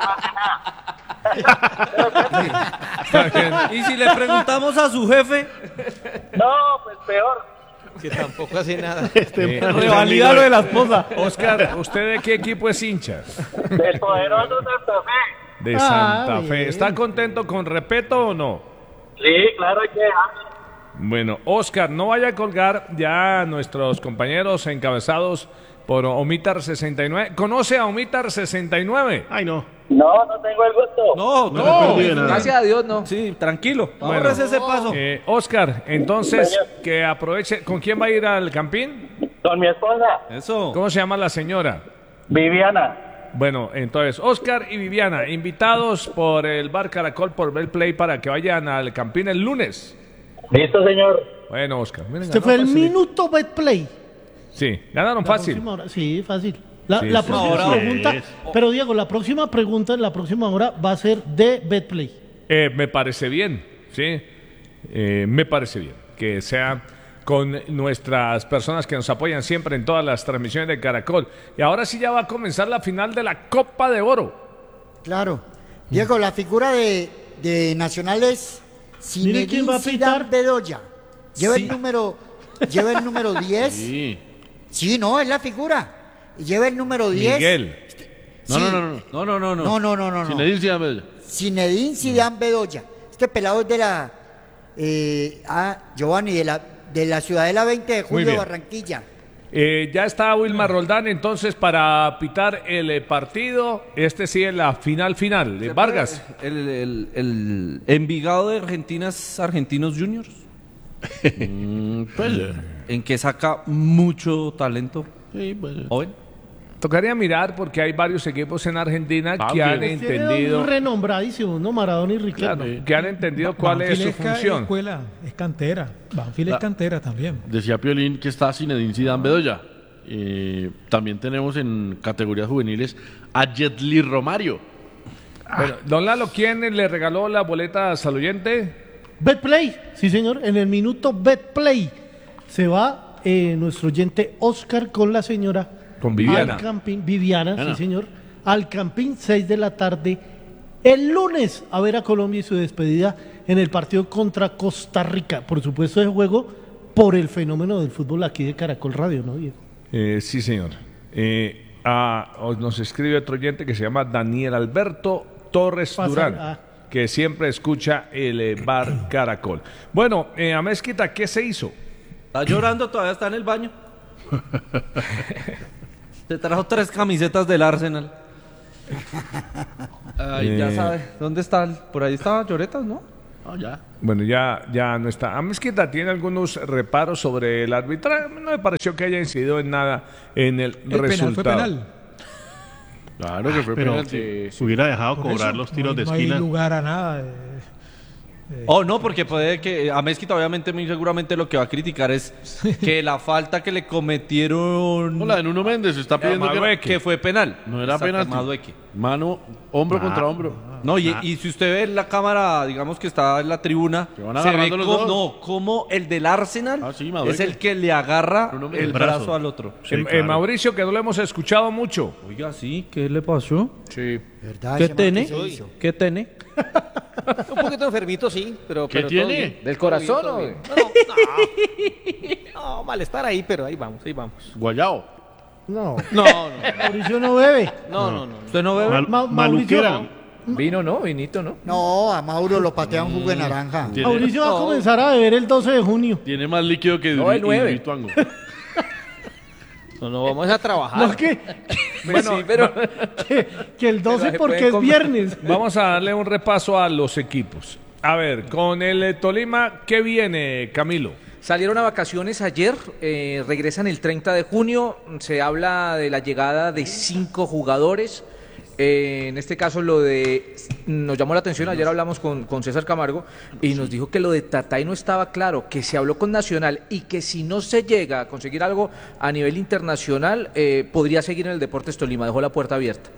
no, no hace nada. Y si le preguntamos a su jefe, No, pues peor. Que tampoco hace nada. Eh, Revalida lo de la esposa. Oscar, ¿usted de qué equipo es hincha? Del poderoso Santa Fe. De Ah, Santa bien. Fe. ¿Está contento con respeto o no? Sí, claro, hay que dejarlo. Bueno, Oscar, no vaya a colgar ya nuestros compañeros encabezados por Omitar sesenta y nueve. ¿Conoce a Omitar sesenta y nueve? Ay, no. No, no tengo el gusto. no, No, no, perdí de nada. gracias a Dios, no. Sí, tranquilo. Bueno. Ahorrese ese paso. Eh, Oscar, entonces, Señor. que aproveche. ¿Con quién va a ir al Campín? Con mi esposa, Eso. ¿Cómo se llama la señora? Viviana. Bueno, entonces, Oscar y Viviana, invitados por el Bar Caracol, por Betplay, para que vayan al Campín el lunes. Listo, señor. Bueno, Oscar. Miren, Este ganó fue el fácil. minuto Betplay. Sí, ganaron La fácil. próxima hora- sí, fácil. La, Sí, la sí, próxima sí. pregunta, pero Diego, la próxima pregunta en la próxima hora va a ser de Betplay. Eh, me parece bien, sí. Eh, me parece bien que sea con nuestras personas que nos apoyan siempre en todas las transmisiones de Caracol. Y ahora sí ya va a comenzar la final de la Copa de Oro. Claro. Diego, la figura de, de Nacional es Mire quién va a Zinedine pitar. Zidane Bedoya. Lleva Sí. el número lleva el número diez. Sí. Sí, no, es la figura. Y lleva el número diez. Miguel. No, Sí. no, no, no. No, no, no, no. No, no, no, no. no. Zinedine Zidane Bedoya. Zinedine Zidane Bedoya. Este pelado es de la eh, ah, Giovanni, de la de la Ciudadela veinte de Muy julio de bien. Barranquilla. Eh, ya está Wilmar Roldán entonces para pitar el eh, partido. Este sí es la final final. de Vargas. El, el, el Envigado de Argentina es Argentinos Juniors. Mm, pues, eh, En que saca mucho talento sí, pues. joven. Tocaría mirar porque hay varios equipos en Argentina Ah, que han bien. entendido, Tiene renombradísimos, ¿no? Maradona y Riquelme. claro, que han entendido cuál es su Banfield ca- función. escuela, es cantera. Banfield La- es cantera también. Decía Piolín que está Zinedine Zidane Bedoya. Eh, también tenemos en categorías juveniles a Jetli Romario. Bueno, don Lalo, ¿quién le regaló las boletas al oyente? Betplay, sí señor, en el minuto Betplay se va eh, nuestro oyente Oscar con la señora Con Viviana. al Campín, Viviana, Viviana. sí señor, al Campín, seis de la tarde, el lunes a ver a Colombia y su despedida en el partido contra Costa Rica, por supuesto de juego por el fenómeno del fútbol aquí de Caracol Radio, ¿no, Diego? Eh, sí, señor. Eh, ah, oh, nos escribe otro oyente que se llama Daniel Alberto Torres Pasa- Durán, ah. que siempre escucha el eh, Bar Caracol. Bueno, eh, a Mezquita, ¿qué se hizo? Está llorando, todavía está en el baño. Se trajo tres camisetas del Arsenal. Ay, Eh. ya sabe, ¿dónde está? Por ahí estaba Lloretas, ¿no? Ah, ya. Bueno, ya, ya no está. A Mezquita tiene algunos reparos sobre el arbitraje. No me pareció que haya incidido en nada en el, El penal resultado. fue penal. Claro que fue Pero penalti. hubiera dejado Por cobrar eso, los tiros no, de no esquina. hay lugar a nada. eh. Oh, no, porque puede que a Mezquita obviamente muy seguramente lo que va a criticar es que la falta que le cometieron No, la de Nuno Méndez está pidiendo que, que, que fue penal. no era Exacto, penalti. Madueque. Mano, hombro Ah. contra hombro. No, y, Ah. y si usted ve en la cámara, digamos que está en la tribuna, Se van se ve agarrando los como, dos. no, como el del Arsenal Ah, sí, Madueque. es el que le agarra Bruno el Méndez. brazo. brazo. al otro. Sí, Eh, eh, claro. Mauricio, que no lo hemos escuchado mucho. Oiga, sí, ¿qué le pasó? Sí. ¿Verdad? ¿Qué Ese man tiene? que se hizo. ¿Qué tiene? Un poquito enfermito, sí, pero. ¿Qué pero todo tiene? bien. ¿Del corazón Todo o bien, de- todo bien. No, no. No, malestar ahí, pero ahí vamos, ahí vamos. Guayao. No, No, no, Mauricio no bebe. no, no, no. ¿Usted no ve? Mal- Ma- Maluquera. Mauricio, Vino no, vinito no. No, a Mauro lo patea un jugo de naranja. Tiene, Mauricio va a comenzar a beber el doce de junio. tiene más líquido que No, el nueve. Hidroituango. No, no, vamos a trabajar. No, que, Pues sí, pero que, que el doce Pero se porque puede es comer. viernes. Vamos a darle un repaso a los equipos. A ver, con el eh, Tolima, ¿qué viene, Camilo? salieron a vacaciones ayer, eh, regresan el treinta de junio, se habla de la llegada de cinco jugadores. Eh, en este caso lo de, nos llamó la atención, ayer hablamos con, con César Camargo y nos dijo que lo de Tatay no estaba claro, que se habló con Nacional y que si no se llega a conseguir algo a nivel internacional, eh, podría seguir en el Deportes Tolima, dejó la puerta abierta.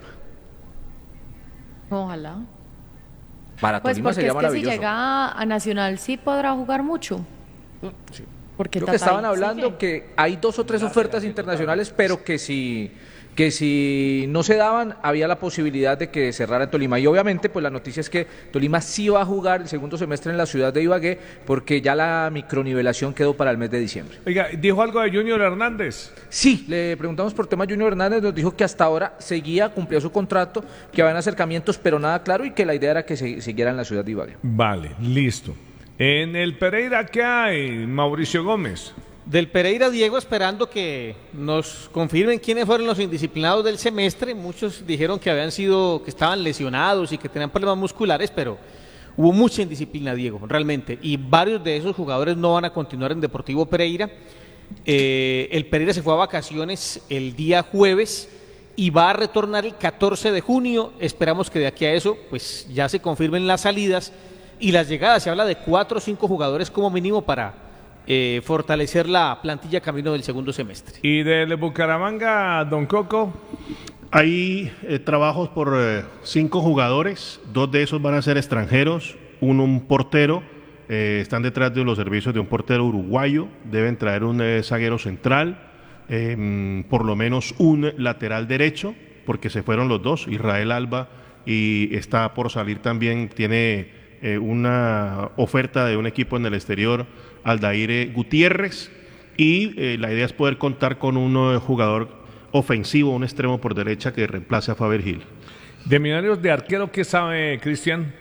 Ojalá. Para Pues Tolima porque sería es que si maravilloso. llega a Nacional sí podrá jugar mucho. Sí. Porque Creo que Tatay estaban hablando sigue. que hay dos o tres ofertas internacionales, pero que si que si no se daban, había la posibilidad de que cerrara en Tolima. Y obviamente, pues la noticia es que Tolima sí va a jugar el segundo semestre en la ciudad de Ibagué, porque ya la micronivelación quedó para el mes de diciembre. Oiga, ¿dijo algo de Junior Hernández? Sí, le preguntamos por tema Junior Hernández, nos dijo que hasta ahora seguía, cumplía su contrato, que habían acercamientos, pero nada claro, y que la idea era que se siguiera en la ciudad de Ibagué. Vale, listo. En el Pereira, ¿qué hay, Mauricio Gómez? Del Pereira, Diego, esperando que nos confirmen quiénes fueron los indisciplinados del semestre. Muchos dijeron que habían sido, que estaban lesionados y que tenían problemas musculares, pero hubo mucha indisciplina, Diego, realmente. Y varios de esos jugadores no van a continuar en Deportivo Pereira. Eh, el Pereira se fue a vacaciones el día jueves y va a retornar el catorce de junio. Esperamos que de aquí a eso, pues ya se confirmen las salidas y las llegadas. Se habla de cuatro o cinco jugadores como mínimo para Eh, fortalecer la plantilla camino del segundo semestre. ¿Y del Bucaramanga, Don Coco? Hay eh, trabajos por eh, cinco jugadores, dos de esos van a ser extranjeros, uno un portero, eh, están detrás de los servicios de un portero uruguayo, deben traer un eh, zaguero central, eh, por lo menos un lateral derecho, porque se fueron los dos, Israel Alba, y está por salir también, tiene eh, una oferta de un equipo en el exterior, Aldair Gutiérrez, y eh, la idea es poder contar con un eh, jugador ofensivo, un extremo por derecha que reemplace a Faber Gil. De Millonarios de arquero, ¿qué sabe, Cristian?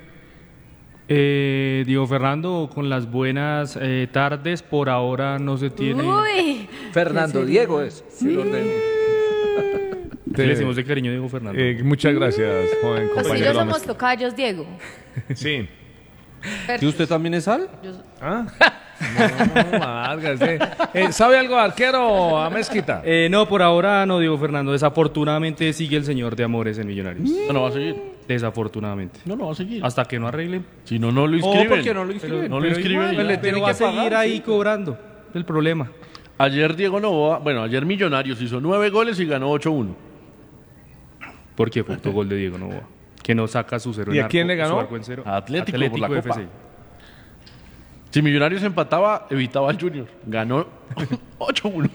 Eh, Diego Fernando, con las buenas eh, tardes, por ahora no se tiene. Uy, Fernando ¿qué sería? Diego es. Sí. el orden. Le decimos de cariño Diego Fernando. Eh, muchas gracias, joven Pues sí, compañero. yo somos tocayos, Diego. Sí. ¿Y usted también es Al? Yo- ¿Ah? No, Vargas, eh. Eh, ¿Sabe algo de arquero, a Mezquita? Eh, no, por ahora no, Diego Fernando. Desafortunadamente sigue el señor de Amores en Millonarios. No, no va a seguir. Desafortunadamente. No, no va a seguir. Hasta que no arreglen. Si no, no lo Oh, inscriben. porque no lo inscriben. No lo Pero inscriben. igual, y ya. le tienen que seguir ahí cobrando. Es el problema. Ayer Diego Novoa, bueno, ayer Millonarios hizo nueve goles y ganó ocho uno. Porque fue autogol de Diego Novoa. Que no saca su cero ¿Y en a quién arco, le ganó? su arco en cero. Atlético, por la F Copa. C. Si Millonarios empataba, evitaba al Junior. Ganó ocho uno.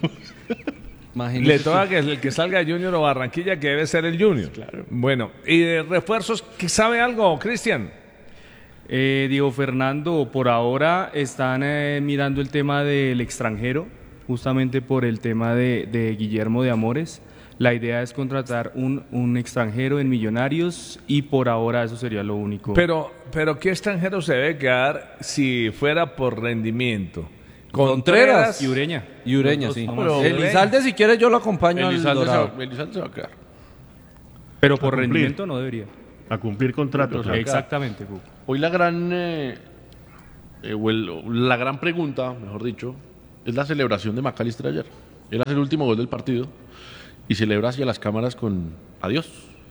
Le toca que el que salga Junior o Barranquilla, que debe ser el Junior. Claro. Bueno, ¿y de refuerzos, qué sabe algo, Cristian? Eh, Diego Fernando, por ahora están eh, mirando el tema del extranjero, justamente por el tema de, de Guillermo de Amores. La idea es contratar un, un extranjero en Millonarios y por ahora eso sería lo único. Pero, pero ¿qué extranjero se debe quedar si fuera por rendimiento? Contreras. Y Ureña. Y Ureña, Los dos sí. nomás. Elizalde, si quieres, yo lo acompaño al Elizalde se, Dorado. va, Elizalde se va a quedar. Pero por A cumplir. rendimiento no debería. A cumplir contrato. Pero se va a quedar. Exactamente, Cuco. Hoy la gran, eh, eh, o el- la gran pregunta, mejor dicho, es la celebración de McAllister ayer. Él hace el último gol del partido y celebra hacia las cámaras con adiós.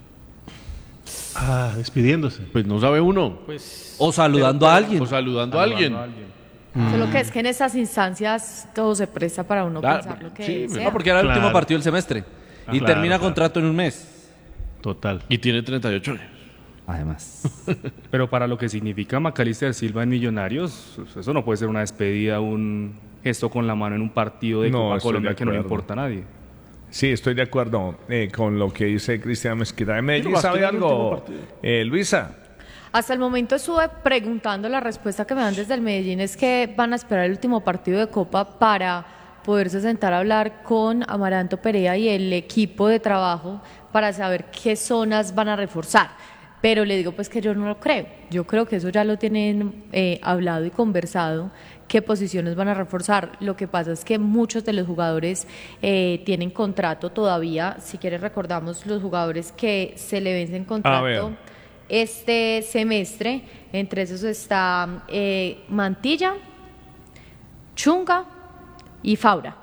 Ah, despidiéndose. Pues no sabe uno. Pues, O saludando a alguien. O saludando a alguien. Solo que es que en esas instancias todo se presta para uno Claro, pensar lo que sí, sea. No, porque era el Claro. último partido del semestre. Ah, y claro, termina claro. contrato en un mes. Total. Y tiene treinta y ocho años. Además. Pero para lo que significa McAllister Silva en Millonarios, eso no puede ser una despedida, un gesto con la mano en un partido de No, Copa estoy Colombia de que no le acuerdo. importa a nadie. Sí, estoy de acuerdo eh, con lo que dice Cristian Mezquita. ¿De Medellín Pero sabe Basquet en el último algo, partido. eh, Luisa? Hasta el momento estuve preguntando, la respuesta que me dan desde el Medellín es que van a esperar el último partido de Copa para poderse sentar a hablar con Amaranto Perea y el equipo de trabajo para saber qué zonas van a reforzar. Pero le digo pues que yo no lo creo. Yo creo que eso ya lo tienen eh, hablado y conversado, qué posiciones van a reforzar. Lo que pasa es que muchos de los jugadores eh, tienen contrato todavía. Si quieres recordamos los jugadores que se le vencen contrato ver. este semestre. Entre esos está eh, Mantilla, Chunga y Faura.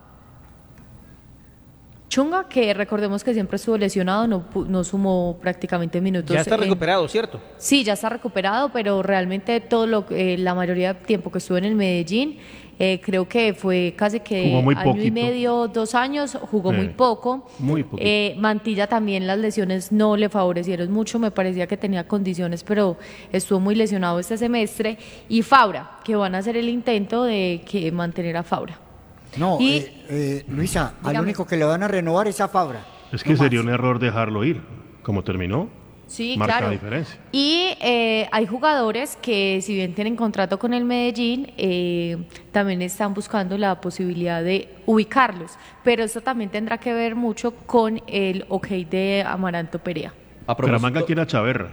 Chunga, que recordemos que siempre estuvo lesionado, no, pu- no sumó prácticamente minutos. Ya está en- recuperado, ¿cierto? Sí, ya está recuperado, pero realmente todo lo, eh, la mayoría del tiempo que estuvo en el Medellín, eh, creo que fue casi que Jugó muy año y poquito. medio, dos años, jugó Sí. muy poco. Muy poquito. Eh, Mantilla también las lesiones no le favorecieron mucho, me parecía que tenía condiciones, pero estuvo muy lesionado este semestre. Y Faura, que van a hacer el intento de que mantener a Faura. No, Y- eh, eh, Luisa, al Dígame. único que le van a renovar es a Fabra. Es que sería un error dejarlo ir. Como terminó, Sí, marca claro. la diferencia. Y eh, hay jugadores que, si bien tienen contrato con el Medellín, eh, también están buscando la posibilidad de ubicarlos. Pero eso también tendrá que ver mucho con el ok de Amaranto Perea. A Bucaramanga propósito, quiere a Chaverra.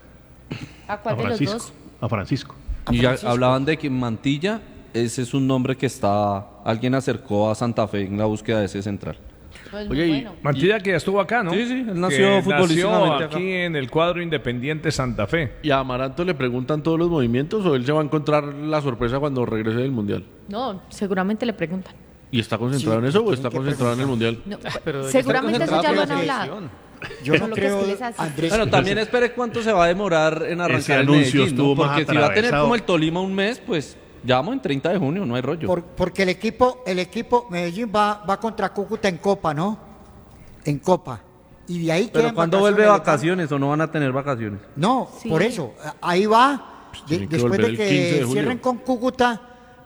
¿A cuál A de los Francisco. dos? A Francisco. y ya hablaban de que Mantilla, ese es un nombre que está. Alguien acercó a Santa Fe en la búsqueda de ese central. Pues Oye, muy y- bueno. Mantilla que ya estuvo acá, ¿no? Sí, sí, él Que nació futbolísticamente acá. aquí en el cuadro Independiente Santa Fe. ¿Y a Amaranto le preguntan todos los movimientos o él se va a encontrar la sorpresa cuando regrese del Mundial? No, seguramente le preguntan. ¿Y está concentrado Sí, en eso o tienen está que concentrado en el Mundial? No, Pero ya seguramente está eso ya lo han concentrado hablado. con la Yo Por no lo que es creo, que les hace. Andrés. Bueno, también espere cuánto se va a demorar en arrancar Ese el anuncio Medellín, ¿no? estuvo más Porque si va a tener atravesado. como el Tolima un mes, pues ya vamos en treinta de junio, no hay rollo. Por- porque el equipo, el equipo Medellín va, va contra Cúcuta en Copa, ¿no? En Copa. Y de ahí Pero quedan ¿cuándo vuelve vacaciones, vacaciones o no van a tener vacaciones? No, Sí. por eso. Ahí va. De- tienen que después volver de el que quince de julio. cierren con Cúcuta,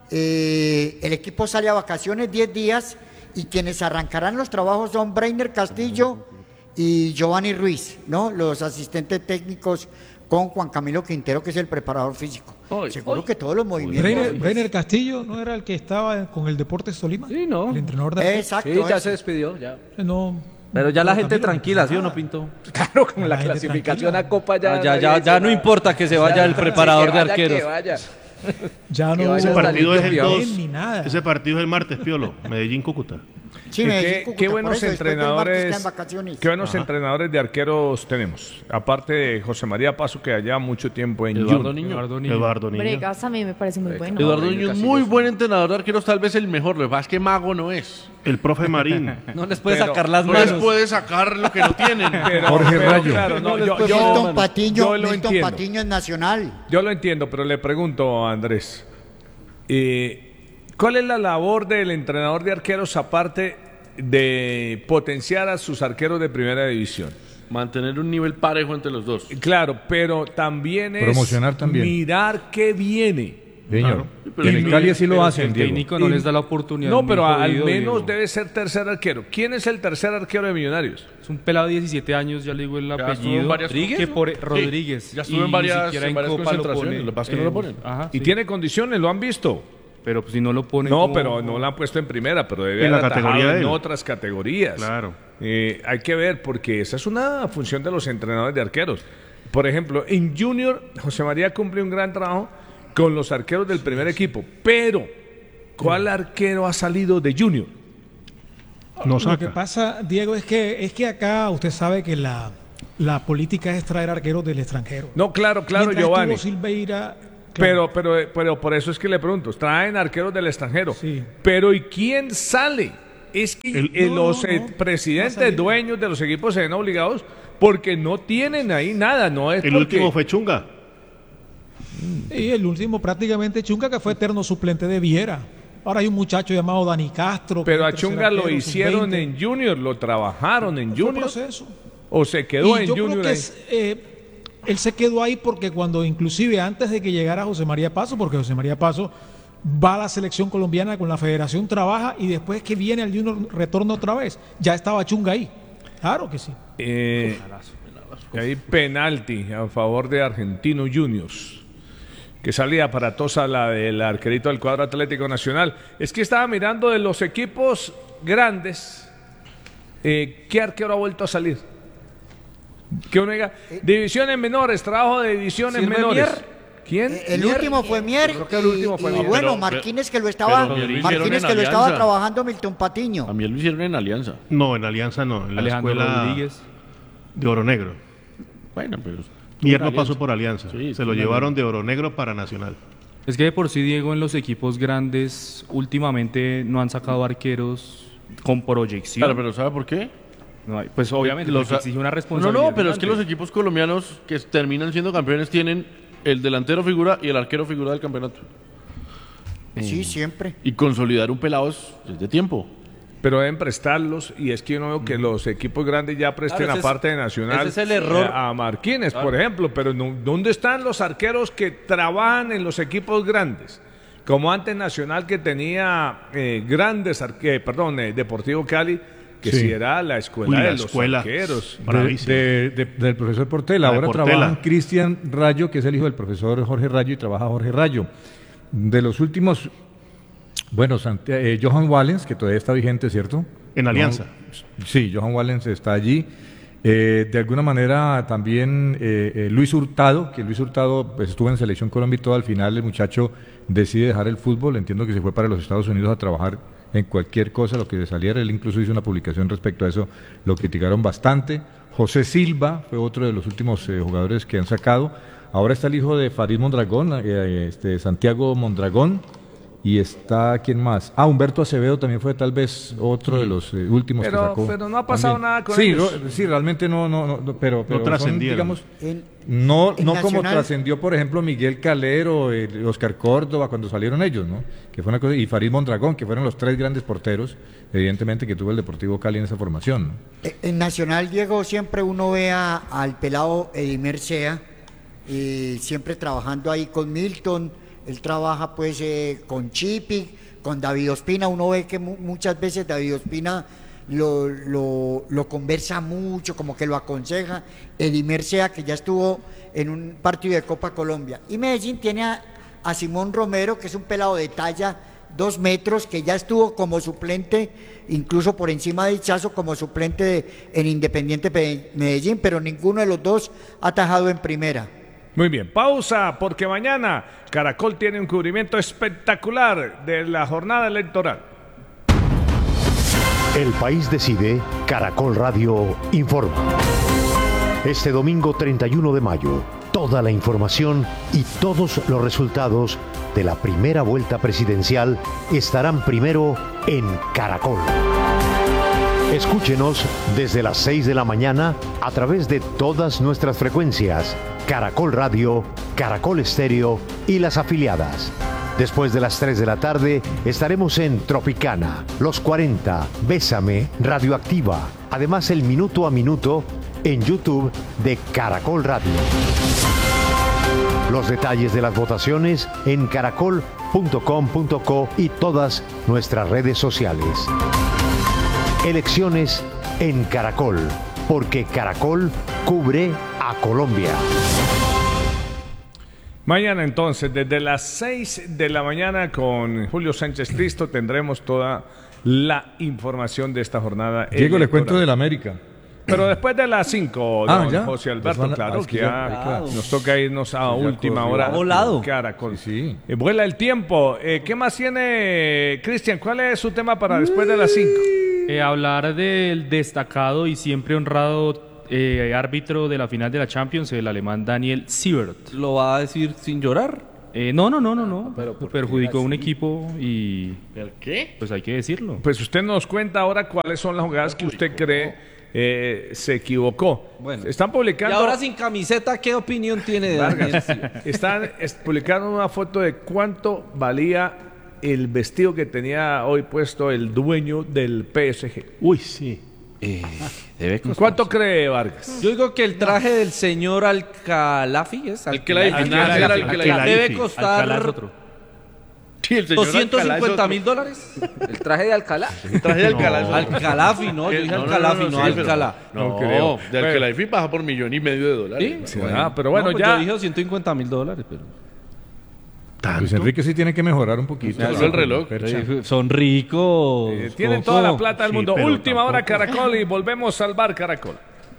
eh, el equipo sale a vacaciones diez días y quienes arrancarán los trabajos son Breiner Castillo y Giovanni Ruiz, ¿no? Los asistentes técnicos con Juan Camilo Quintero, que es el preparador físico. Seguro que todos los movimientos. Breiner, Breiner Castillo no era el que estaba con el Deportes Tolima. Sí, no. El entrenador de Exacto. Sí, ya ese. se despidió, ya. No. Pero ya la no, gente Camilo, tranquila, ¿sí o no, Pinto? Claro, con la La gente clasificación tranquila. a Copa ya. Ah, ya, nadie ya, dice ya no nada. importa que se vaya el preparador Que de vaya, que arqueros. vaya. Ya Que no vaya Ese hasta hubo partido es el limpio, dos. ni nada. Ese partido es el martes, Piolo. Medellín-Cúcuta. Sí, ¿Y Medellín, qué, Cúcuta, qué por buenos eso, después del martes entrenadores, quedan vacaciones. qué buenos entrenadores de arqueros tenemos. Aparte de José María Paso, que allá mucho tiempo en Eduardo Junior. Niño. Eduardo Niño. Eduardo Niño. Bregas también me parece muy bueno. Eduardo Breiner Niño es Castillo, muy sí. buen entrenador de arqueros, tal vez el mejor. Lo que pasa es que mago no es. El profe Marín. No les puede Pero sacar las No les manos. puede sacar lo que no tienen. Pero- Jorge pero, Rayo. claro, no, No les yo, puede yo- poner Milton Patiño, yo lo Milton entiendo. Patiño es nacional. Yo lo entiendo, pero le pregunto a Andrés, eh, ¿cuál es la labor del entrenador de arqueros aparte de potenciar a sus arqueros de primera división? Mantener un nivel parejo entre los dos. Claro, pero también es Promocionar también. mirar qué viene. Señor. Pero En el- el Cali así Pero lo si hacen, el Diego. técnico no Y- les da la oportunidad. No, muy pero al jodido, menos Diego. debe ser tercer arquero. ¿Quién es el tercer arquero de Millonarios? Es un pelado de diecisiete años, ya le digo el Ya estuvo en apellido. varias- que ¿no? por Sí, Rodríguez. ya estuvo Y en ni varias- siquiera en varias Copa lo concentraciones, pone lo que pasa es que no lo en- ponen. Ajá, Y sí. tiene condiciones, lo han visto. Pero pues, si no lo pone. No, como- pero no la han puesto en primera, pero debe En la haber categoría atajado de en él. otras categorías. Claro. Eh, hay que ver, porque esa es una función de los entrenadores de arqueros. Por ejemplo, en Junior, José María cumple un gran trabajo con los arqueros del primer equipo, pero ¿cuál arquero ha salido de Junior? No Lo que pasa, Diego, es que es que acá usted sabe que la, la política es traer arqueros del extranjero. No, claro, claro, Mientras Giovanni. estuvo Silveira, Pero, pero, pero por eso es que le pregunto, traen arqueros del extranjero. Pero ¿y quién sale? Es que El- eh, no, los no, eh, no. presidentes, dueños de los equipos se ven obligados porque no tienen ahí nada, no es El porque... último fue Chunga. y el último prácticamente Chunga, que fue eterno suplente de Viera. Ahora hay un muchacho llamado Dani Castro. Pero que a es tercer Chunga lo arquero, hicieron sub veinte. en Junior, lo trabajaron en Fue Junior. proceso. O se quedó Y en yo creo Junior que ahí. es, eh, él se quedó ahí porque cuando inclusive antes de que llegara José María Paso, porque José María Paso va a la selección colombiana con la federación, trabaja y después que viene al Junior retorna otra vez. Ya estaba Chunga ahí. Claro que sí. Eh, y hay penalti a favor de Argentino Juniors. Que salía aparatosa la del arquerito del cuadro Atlético Nacional. Es que estaba mirando de los equipos grandes, eh, ¿qué arquero ha vuelto a salir? Que uno diga, divisiones menores, trabajo de divisiones ¿Sirve menores. Mier? ¿Quién? Eh, El último fue Mier. Creo que el último fue y, y Mier. bueno, Pero- Martínez que lo estaba, pero Mier lo hicieron Martínez en que lo estaba Alianza. trabajando Milton Patiño. A mí lo hicieron en Alianza. No, en Alianza no. En la Alejandro escuela Rodríguez. de Oro Negro. Bueno, pero... Mier en no Alianza. pasó por Alianza. Sí, Se lo sí, llevaron de Oro Negro para Nacional. Es que de por sí, Diego, en los equipos grandes últimamente no han sacado arqueros con proyección. Claro, pero ¿sabe por qué? No hay- pues obviamente Los- porque exige una No, responsabilidad. no, pero es que grande. los equipos colombianos que terminan siendo campeones tienen el delantero figura y el arquero figura del campeonato. Sí, siempre. Y consolidar un pelado es es de tiempo. Pero deben prestarlos y es que yo no veo que los equipos grandes ya presten Claro, ese es- aparte de Nacional ese es el error. eh, a Marquines, Claro. por ejemplo. Pero no- ¿dónde están los arqueros que trabajan en los equipos grandes? Como antes Nacional que tenía eh, grandes arqueros, perdón, eh, Deportivo Cali, que Sí. si era la escuela Uy, la de los escuela. arqueros. Bravísimo. De- de- del profesor Portela. La de Ahora Portela. trabajan Cristian Rayo, que es el hijo del profesor Jorge Rayo, y trabaja Jorge Rayo. De los últimos, bueno, Santi- eh, Johan Wallens, que todavía está vigente, ¿cierto? En Alianza. No, sí, Johan Wallens está allí. Eh, de alguna manera también eh, eh, Luis Hurtado, que Luis Hurtado pues, estuvo en Selección Colombia y todo, al final el muchacho decide dejar el fútbol, entiendo que se fue para los Estados Unidos a trabajar en cualquier cosa, lo que le saliera. Él incluso hizo una publicación respecto a eso, lo criticaron bastante. José Silva fue otro de los últimos eh, jugadores que han sacado. Ahora está el hijo de Farid Mondragón, eh, este, Santiago Mondragón, y está, ¿quién más? Ah, Humberto Acevedo también fue tal vez otro de los eh, últimos Pero- que sacó. pero no ha pasado también. nada con sí, ellos. ro- sí, realmente no, no, no, no, pero, pero son, trascendieron. digamos, En- no, en no como Nacional- trascendió, por ejemplo, Miguel Calero, eh, Oscar Córdoba, cuando salieron ellos, ¿no? Que fue una cosa, y Farid Mondragón, que fueron los tres grandes porteros, evidentemente, que tuvo el Deportivo Cali en esa formación, ¿no? Eh, En Nacional, Diego, siempre uno ve a- al pelado Edimer Sea, y siempre trabajando ahí con Milton. Él trabaja pues eh, con Chipi, con David Ospina. Uno ve que mu- muchas veces David Ospina lo, lo, lo conversa mucho, como que lo aconseja. Edimer Sea, que ya estuvo en un partido de Copa Colombia. Y Medellín tiene a, a Simón Romero, que es un pelado de talla dos metros, que ya estuvo como suplente, incluso por encima de Hichazo, como suplente de- en Independiente Pe- Medellín, pero ninguno de los dos ha atajado en primera. Muy bien, pausa, porque mañana Caracol tiene un cubrimiento espectacular de la jornada electoral. El país decide, Caracol Radio informa. Este domingo treinta y uno de mayo, toda la información y todos los resultados de la primera vuelta presidencial estarán primero en Caracol. Escúchenos desde las seis de la mañana a través de todas nuestras frecuencias, Caracol Radio, Caracol Estéreo y las afiliadas. Después de las tres de la tarde estaremos en Tropicana, Los cuarenta, Bésame, Radioactiva, además el Minuto a Minuto en YouTube de Caracol Radio. Los detalles de las votaciones en caracol punto com punto co y todas nuestras redes sociales. Elecciones en Caracol, porque Caracol cubre a Colombia. Mañana entonces, desde las seis de la mañana con Julio Sánchez Cristo tendremos toda la información de esta jornada. Diego, le electoral. cuento del América. Pero después de las cinco, Ah, don ¿ya? José Alberto, Pues van a- claro, ah, es que que ya ya- claro. nos toca irnos a Sí, ya última corrió. hora. Ha volado. Caracol. Sí. Eh, vuela el tiempo. Eh, ¿Qué más tiene, Cristian? ¿Cuál es su tema para después de las cinco? Eh, hablar del destacado y siempre honrado eh, árbitro de la final de la Champions, el alemán Daniel Siebert. ¿Lo va a decir sin llorar? Eh, no, no, no, no, no. Pero perjudicó a un equipo y... ¿El qué? Pues hay que decirlo. Pues usted nos cuenta ahora cuáles son las jugadas que usted cree eh, se equivocó. Bueno. Están publicando... Y ahora sin camiseta, ¿qué opinión tiene de Daniel Vargas, Siebert? están es- publicando una foto de cuánto valía el vestido que tenía hoy puesto el dueño del P S G. Uy, sí. Eh, debe costar. ¿Cuánto cree Vargas? Yo digo que el traje del señor Alcalafi es Alcalaifi, Alcalaifi, era Alcalaifi, Alcalaifi. debe costar Alcalá es otro. Sí, el señor doscientos Alcalá es cincuenta otro. mil dólares. El traje de Alcalá. El traje de Alcalá es otro. Alcalafi, no, yo dije No, no, Alcalafi, no, sí, pero- Alcalá. No, No creo. de Alcalaifi baja por millón y medio de dólares. ¿Sí? Sí, ah, pero bueno, No, pues ya... Yo dije doscientos cincuenta mil dólares, pero... Luis Enrique sí tiene que mejorar un poquito. Me hace el reloj. Percha. Eh, Son ricos. Eh, tienen Coco. toda la plata del Sí, mundo. pero Última hora tampoco. Caracol y volvemos al bar Caracol.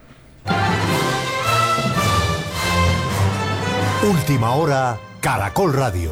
Última hora, Caracol Radio.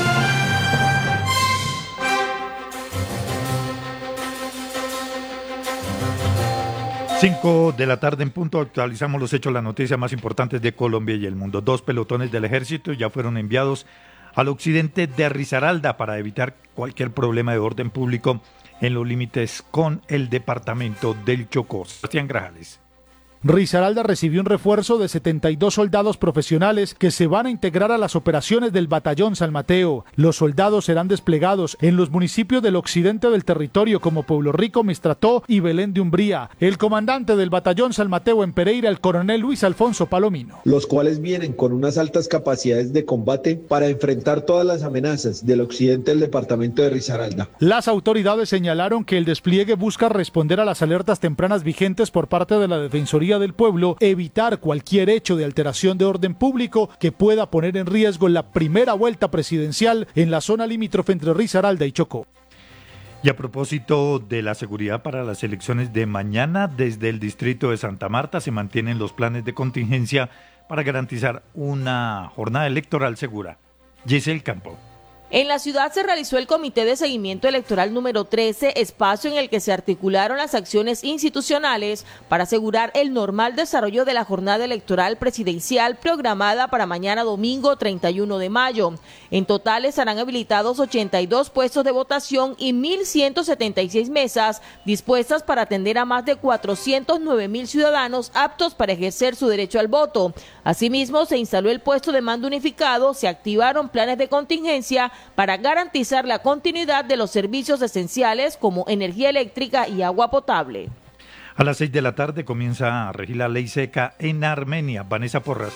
Cinco de la tarde en punto actualizamos los hechos, las noticias más importantes de Colombia y el mundo. Dos pelotones del ejército ya fueron enviados al occidente de Risaralda para evitar cualquier problema de orden público en los límites con el departamento del Chocó. Sebastián Grajales. Risaralda recibió un refuerzo de setenta y dos soldados profesionales que se van a integrar a las operaciones del Batallón San Mateo. Los soldados serán desplegados en los municipios del occidente del territorio como Pueblo Rico, Mistrató y Belén de Umbría. El comandante del Batallón San Mateo en Pereira, el coronel Luis Alfonso Palomino. Los cuales vienen con unas altas capacidades de combate para enfrentar todas las amenazas del occidente del departamento de Risaralda. Las autoridades señalaron que el despliegue busca responder a las alertas tempranas vigentes por parte de la Defensoría del Pueblo, evitar cualquier hecho de alteración de orden público que pueda poner en riesgo la primera vuelta presidencial en la zona limítrofe entre Risaralda y Chocó. Y a propósito de la seguridad para las elecciones de mañana, desde el distrito de Santa Marta se mantienen los planes de contingencia para garantizar una jornada electoral segura. Giselle Campo. En la ciudad se realizó el Comité de Seguimiento Electoral número trece, espacio en el que se articularon las acciones institucionales para asegurar el normal desarrollo de la jornada electoral presidencial programada para mañana domingo treinta y uno de mayo. En total estarán habilitados ochenta y dos puestos de votación y mil ciento setenta y seis mesas dispuestas para atender a más de cuatrocientos nueve mil ciudadanos aptos para ejercer su derecho al voto. Asimismo, se instaló el puesto de mando unificado, se activaron planes de contingencia para garantizar la continuidad de los servicios esenciales como energía eléctrica y agua potable. A las seis de la tarde comienza a regir la ley seca en Armenia. Vanessa Porras.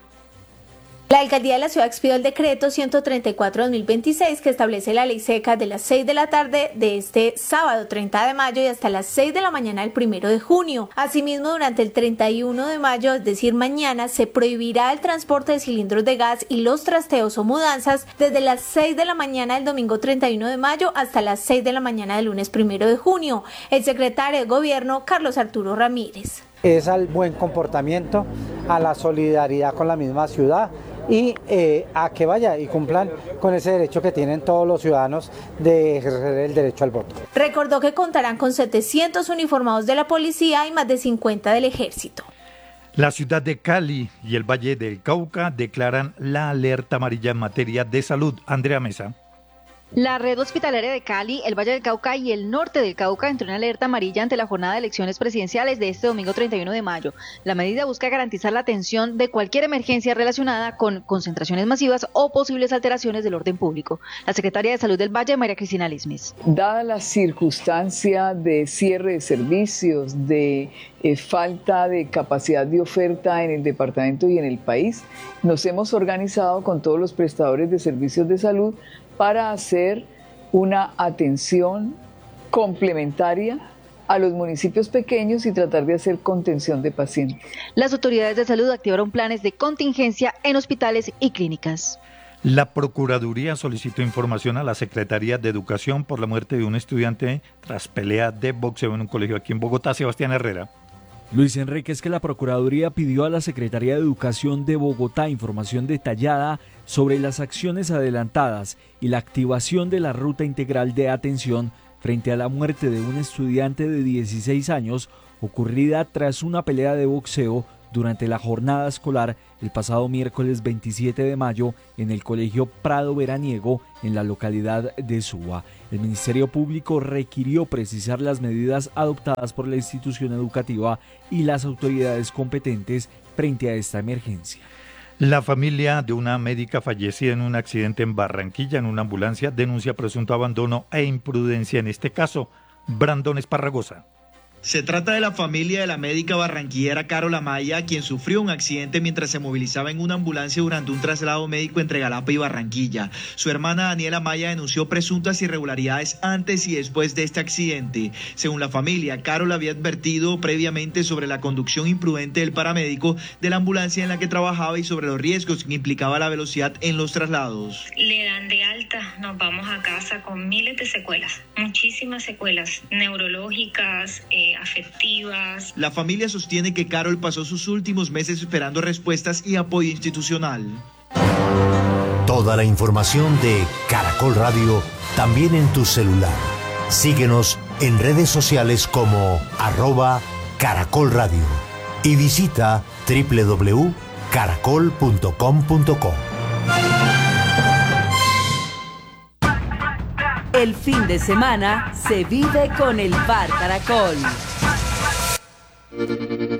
La alcaldía de la ciudad expidió el decreto ciento treinta y cuatro barra dos mil veintiséis que establece la ley seca de las seis de la tarde de este sábado treinta de mayo y hasta las seis de la mañana del primero de junio. Asimismo, durante el treinta y uno de mayo, es decir mañana, se prohibirá el transporte de cilindros de gas y los trasteos o mudanzas desde las seis de la mañana del domingo treinta y uno de mayo hasta las seis de la mañana del lunes primero de junio. El secretario de Gobierno, Carlos Arturo Ramírez. Es al buen comportamiento, a la solidaridad con la misma ciudad y eh, a que vaya y cumplan con ese derecho que tienen todos los ciudadanos de ejercer el derecho al voto. Recordó que contarán con setecientos uniformados de la policía y más de cincuenta del ejército. La ciudad de Cali y el Valle del Cauca declaran la alerta amarilla en materia de salud. Andrea Mesa. La red hospitalaria de Cali, el Valle del Cauca y el norte del Cauca entró en alerta amarilla ante la jornada de elecciones presidenciales de este domingo treinta y uno de mayo. La medida busca garantizar la atención de cualquier emergencia relacionada con concentraciones masivas o posibles alteraciones del orden público. La secretaria de Salud del Valle, María Cristina Lismes. Dada la circunstancia de cierre de servicios, de eh, falta de capacidad de oferta en el departamento y en el país, nos hemos organizado con todos los prestadores de servicios de salud para hacer una atención complementaria a los municipios pequeños y tratar de hacer contención de pacientes. Las autoridades de salud activaron planes de contingencia en hospitales y clínicas. La Procuraduría solicitó información a la Secretaría de Educación por la muerte de un estudiante tras pelea de boxeo en un colegio aquí en Bogotá. Sebastián Herrera. Luis Enrique, es que la Procuraduría pidió a la Secretaría de Educación de Bogotá información detallada sobre las acciones adelantadas y la activación de la ruta integral de atención frente a la muerte de un estudiante de dieciséis años ocurrida tras una pelea de boxeo durante la jornada escolar el pasado miércoles veintisiete de mayo en el Colegio Prado Veraniego en la localidad de Suba. El Ministerio Público requirió precisar las medidas adoptadas por la institución educativa y las autoridades competentes frente a esta emergencia. La familia de una médica fallecida en un accidente en Barranquilla en una ambulancia denuncia presunto abandono e imprudencia en este caso. Brandon Esparragosa. Se trata de la familia de la médica barranquillera Carol Amaya, quien sufrió un accidente mientras se movilizaba en una ambulancia durante un traslado médico entre Galapa y Barranquilla. Su hermana Daniela Amaya denunció presuntas irregularidades antes y después de este accidente. Según la familia, Carol había advertido previamente sobre la conducción imprudente del paramédico de la ambulancia en la que trabajaba y sobre los riesgos que implicaba la velocidad en los traslados. Le dan de alta, nos vamos a casa con miles de secuelas, muchísimas secuelas neurológicas, eh, afectivas. La familia sostiene que Carol pasó sus últimos meses esperando respuestas y apoyo institucional. Toda la información de Caracol Radio también en tu celular. Síguenos en redes sociales como arroba Caracol Radio y visita doble u doble u doble u punto caracol punto com punto co. El fin de semana se vive con el Bar Caracol.